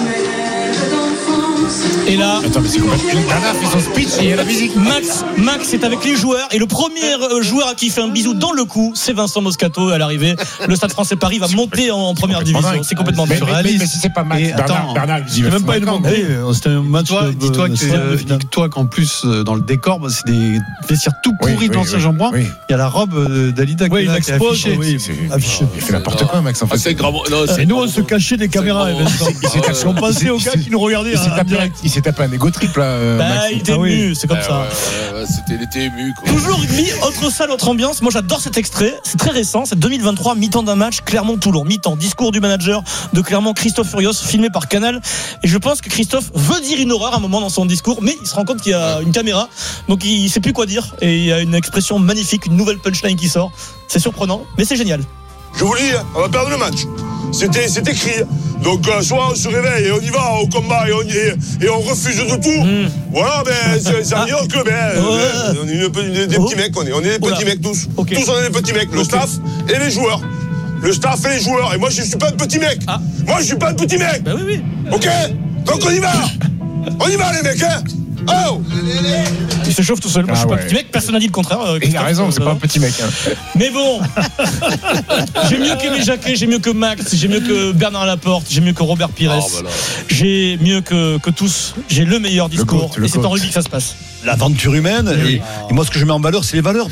Et là, attends, mais c'est complètement. Bernard fait son speech et il y a la musique. Max, Max est avec les joueurs et le premier joueur à qui il fait un bisou dans le cou, c'est Vincent Moscato à l'arrivée. Le Stade Français Paris va monter en première division. C'est complètement mais, surréaliste. Mais, mais, mais si c'est pas Max, Et Bernard, attends, Bernard, il c'est même pas une montée. C'était un match. Toi, dis-toi, que, euh, dis-toi qu'en plus dans le décor, bah, c'est des vestiaires tout pourris oui, oui, de l'ancien oui, Jean-Brun. Oui. Il y a la robe d'Alida oui, qui est affichée. Oui, affiché. Il fait n'importe quoi, Max. En fait. Ah, c'est grave. Non, c'est et nous, on se cachait des caméras. On pensait aux gars qui nous regardaient. Il s'est tapé un égo triple. Bah, il était ému, c'est comme ça. C'était, il était ému. Toujours rugby, autre salle, autre ambiance. Moi, j'adore cet extrait. C'est très récent. C'est deux mille vingt-trois, mi-temps d'un match, Clermont-Toulon. Mi-temps, discours du manager de Clermont, Christophe Furios, filmé par Canal. Et je pense que Christophe veut dire une horreur à un moment dans son discours, mais il se rend compte qu'il y a une caméra, donc il sait plus quoi dire. Et il y a une expression magnifique, une nouvelle punchline qui sort. C'est surprenant, mais c'est génial. Je vous dis, on va perdre le match. C'était, c'est écrit. Donc, euh, soit on se réveille et on y va au combat et on, et, et on refuse de tout. Mmh. Voilà, mais c'est, ça veut dire que ben, ouais. ben, on est une, des, des oh. petits mecs, on est, on est des petits mecs tous. Okay. Tous on est des petits mecs, le okay. staff et les joueurs. Le staff et les joueurs. Et moi, je suis pas un petit mec. Ah. Moi, je suis pas un petit mec. Bah oui, oui. Ok. Donc on y va. On y va, les mecs, hein. Oh. Il se chauffe tout seul. Moi, ah je suis ouais. pas un petit mec. Personne n'a dit le contraire. Euh, il a raison, c'est euh, pas un petit mec. Hein. Mais bon, j'ai mieux qu'Aimé Jacquet, j'ai mieux que Max, j'ai mieux que Bernard Laporte, j'ai mieux que Robert Pires, oh, bah j'ai mieux que, que tous. J'ai le meilleur discours. Le goat, le et c'est en rugby que ça se passe. L'aventure humaine. Oui. Et, et moi, ce que je mets en valeur, c'est les valeurs.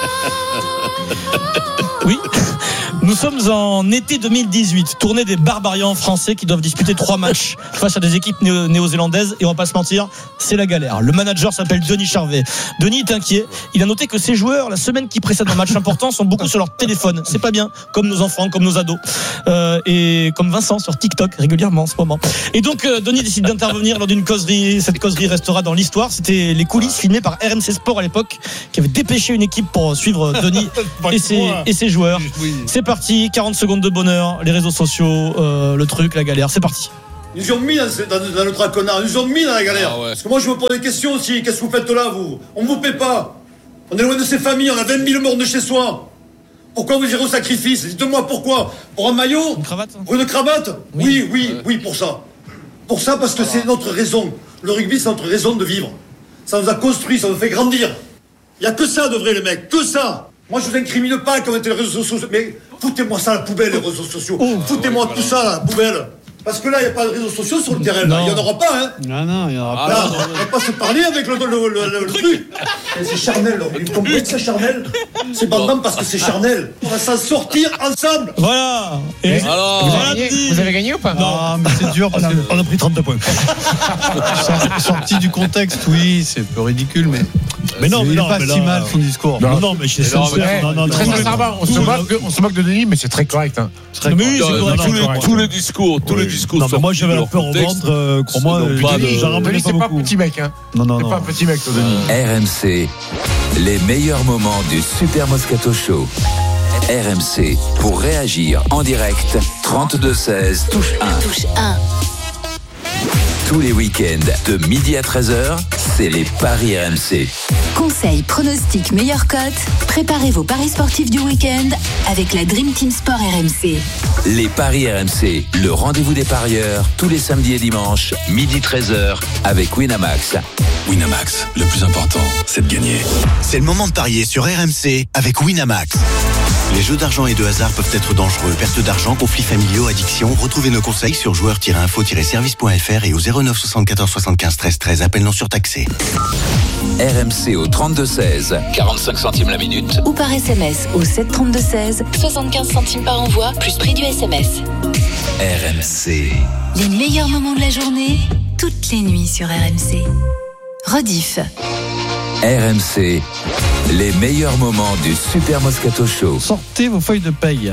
Oui. Nous sommes en été deux mille dix-huit, tournée des Barbarians français qui doivent disputer trois matchs face à des équipes néo- néo-zélandaises et on va pas se mentir, c'est la galère. Le manager s'appelle Denis Charvet. Denis est inquiet. Il a noté que ses joueurs, la semaine qui précède un match important, sont beaucoup sur leur téléphone. C'est pas bien, comme nos enfants, comme nos ados, euh, et comme Vincent sur TikTok régulièrement en ce moment. Et donc euh, Denis décide d'intervenir lors d'une causerie. Cette causerie restera dans l'histoire. C'était les coulisses filmées par R M C Sport à l'époque, qui avait dépêché une équipe pour suivre Denis et ses, et ses joueurs. C'est parti. quarante secondes de bonheur, les réseaux sociaux, euh, le truc, la galère, c'est parti. Ils nous ont mis dans, dans, dans le draconnard, ils nous ont mis dans la galère. Ah ouais. Parce que moi je me pose des questions aussi, qu'est-ce que vous faites là vous? On ne vous paie pas. On est loin de ses familles, on a vingt mille morts de chez soi. Pourquoi vous irez au sacrifice? Dites-moi pourquoi. Pour un maillot? Une cravate? Pour une cravate? Oui, oui, oui, ouais. oui, pour ça. Pour ça parce que ah. c'est notre raison. Le rugby c'est notre raison de vivre. Ça nous a construit, ça nous fait grandir. Il n'y a que ça de vrai les mecs, que ça. Moi je vous incrimine pas comme les réseaux sociaux, mais foutez-moi ça à la poubelle les réseaux sociaux. Oh, foutez-moi ouais, tout voilà. ça à la poubelle. Parce que là il n'y a pas de réseaux sociaux sur le terrain, il n'y en aura pas hein. Non, non, il n'y en aura ah, pas. Là, on ne va pas se parler avec le, le, le, le, le truc. C'est charnel, vous comprenez que c'est charnel? C'est bandant parce que c'est charnel. On va s'en sortir ensemble. Voilà. Et alors, vous, avez gagné, vous avez gagné ou pas? Non, mais c'est dur parce qu'on a pris trente-deux points. Sorti du contexte, oui, c'est un peu ridicule, mais. Mais non, il mais n'est non, pas mais si là, mal son discours. Non, non, mais c'est sincère. Non, non, non, très sincèrement, on se moque de, on se moque de Denis, mais c'est très correct. Hein. Très correct. Oui, c'est correct. Tous, les, tous les discours, tous oui. les discours. Non, mais moi j'avais la peur au ventre. Euh, Crois-moi, Denis, j'en Denis, c'est pas un petit mec. Hein. Non, non, c'est non. pas un petit mec, toi, Denis. R M C, les meilleurs moments du Super Moscato Show. R M C, pour réagir en direct, trente-deux seize, touche un. Touche un. Tous les week-ends, de midi à treize heures, c'est les Paris R M C. Conseils, pronostics, meilleures cotes. Préparez vos paris sportifs du week-end avec la Dream Team Sport R M C. Les Paris R M C, le rendez-vous des parieurs, tous les samedis et dimanches, midi treize heures, avec Winamax. Winamax, le plus important, c'est de gagner. C'est le moment de parier sur R M C avec Winamax. Les jeux d'argent et de hasard peuvent être dangereux. Perte d'argent, conflits familiaux, addiction. Retrouvez nos conseils sur joueurs tiret info tiret service point f r et au zéro neuf soixante-quatorze soixante-quinze treize treize. Appel non surtaxé. R M C au trente-deux seize, quarante-cinq centimes la minute. Ou par S M S au sept trente-deux seize, soixante-quinze centimes par envoi, plus prix du S M S. R M C. Les meilleurs moments de la journée, toutes les nuits sur R M C. Rediff. R M C, les meilleurs moments du Super Moscato Show. Sortez vos feuilles de paye.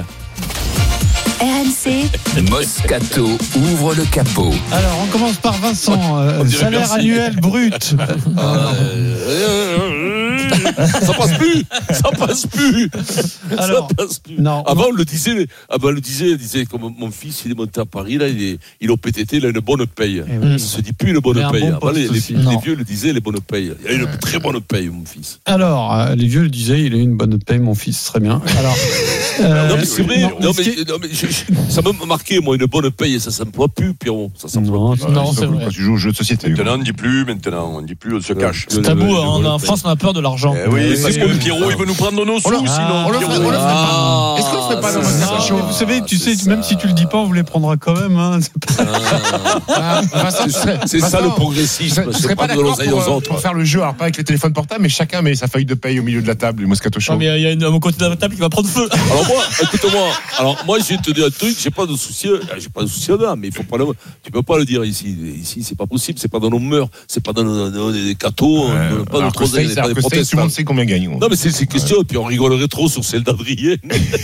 R M C. Moscato ouvre le capot. Alors, on commence par Vincent. Euh, salaire merci. Annuel brut. Euh, Ça passe plus. Ça passe plus. Alors, ça passe plus. Non, avant, on le disait, avant, on le disait, on disait, comme mon fils, il est monté à Paris, là, il est, il est au P T T, il a une bonne paye. Eh oui. Ça se dit plus une bonne Mais paye. un bon Avant, les, les, les non. vieux le disaient, les bonnes payes. Il a une très bonne paye, mon fils. Alors, euh, les vieux le disaient, il a eu une bonne paye, mon fils, très bien. Alors, euh, non, mais c'est vrai. non, Non, mais, mais non, mais je, je, ça m'a marqué, moi, une bonne paye, ça s'emploie plus, Pierrot. Ça s'emploie non, plus. Non, c'est vrai. Quand tu joues au jeu de société. Maintenant, on ne dit plus, maintenant, on ne dit plus, on se cache. C'est tabou, hein, on a- en France, on a peur de l'argent. Eh oui, Et c'est pour le Pierrot, il veut nous prendre nos sous, On le- sinon. on le ferait- Pierrot. on le ferait pas. Ah, Est-ce qu'on le ferait pas dans c'est un ça. show vous savez, tu sais, c'est même ça. si tu le dis pas, on vous les prendra quand même. Hein. C'est pas- Ah, Vincent, tu serais- C'est ça Vincent, le tu progressisme. serais- tu C'est serais pas pas de d'accord l'oseille pour, aux euh, autres. pour faire le jeu, alors pas avec les téléphones portables, mais chacun met sa feuille de paye au milieu de la table du Moscato Show. Non, mais il y a une, à mon côté de la table qui va prendre feu. Alors moi, écoute-moi. Alors moi, je vais te dire un truc. J'ai pas de souci. J'ai pas de souci là, mais il faut pas le. Tu peux pas le dire ici. Ici, c'est pas possible. C'est pas dans nos mœurs. C'est pas dans nos, dans des cathos. Ouais, on donne pas alors de que trop Stace, des alors que Stace, protestes. tout le monde sait combien gagne. Non, mais c'est c'est question. Et puis on rigolerait trop sur celle d'Adrien.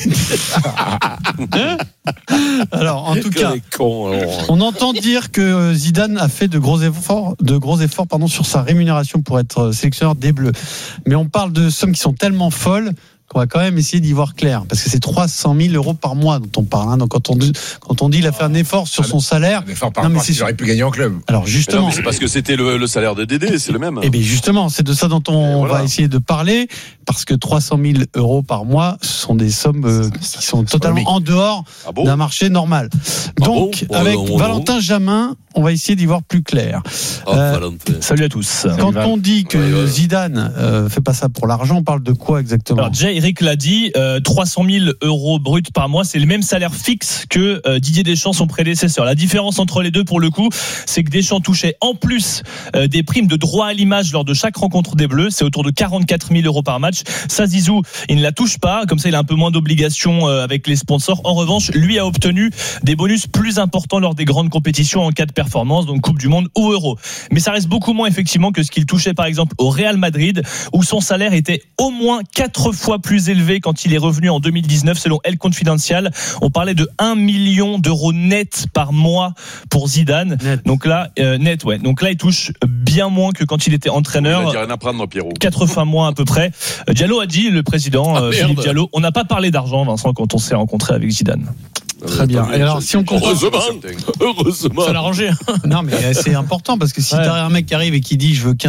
Alors, en tout Quel cas, con, alors. on entend dire que Zidane a fait de gros efforts, de gros efforts pardon, sur sa rémunération pour être sélectionneur des Bleus. Mais on parle de sommes qui sont tellement folles qu'on va quand même essayer d'y voir clair. Parce que c'est trois cent mille euros par mois dont on parle. Hein. Donc quand on dit, quand on dit il a fait un effort sur son salaire. Un effort par non, mais rapport à ce c'est qu'il aurait pu gagner en club. Alors Mais justement. non, mais c'est parce que c'était le, le salaire de Dédé, c'est le même. Eh bien justement, c'est de ça dont on voilà. va essayer de parler, parce que trois cent mille euros par mois, ce sont des sommes euh, qui sont totalement en dehors Ah bon d'un marché normal. Donc, bon avec Oh, non, Valentin Jamin, on va essayer d'y voir plus clair. Oh, Euh, Valentin. Salut à tous. Quand on dit que Ouais, ouais. Zidane euh, fait pas ça pour l'argent, on parle de quoi exactement? Alors, Jay Eric l'a dit, euh, trois cent mille euros bruts par mois, c'est le même salaire fixe que euh, Didier Deschamps, son prédécesseur. La différence entre les deux, pour le coup, c'est que Deschamps touchait en plus euh, des primes de droit à l'image lors de chaque rencontre des Bleus. C'est autour de quarante-quatre mille euros par match. Ça, Zizou, il ne la touche pas. Comme ça, il a un peu moins d'obligations euh, avec les sponsors. En revanche, lui a obtenu des bonus plus importants lors des grandes compétitions en cas de performance, donc Coupe du Monde ou Euro. Mais ça reste beaucoup moins effectivement que ce qu'il touchait par exemple au Real Madrid, où son salaire était au moins quatre fois plus élevé quand il est revenu en deux mille dix-neuf, selon El Confidential. On parlait de un million d'euros net par mois pour Zidane. Net. Donc là, euh, net, ouais. Donc là, il touche bien moins que quand il était Il a entraîneur. dit rien à prendre, Pierrot. Quatre fois moins à peu près. Euh, Diallo a dit, le président Ah, euh, merde. Philippe Diallo, on n'a pas parlé d'argent, Vincent, quand on s'est rencontré avec Zidane. Très bien. Et alors, si on compare. Heureusement, heureusement. Ça l'a arrangé. Non, mais c'est important parce que si Ouais. t'as un mec qui arrive et qui dit je veux quinze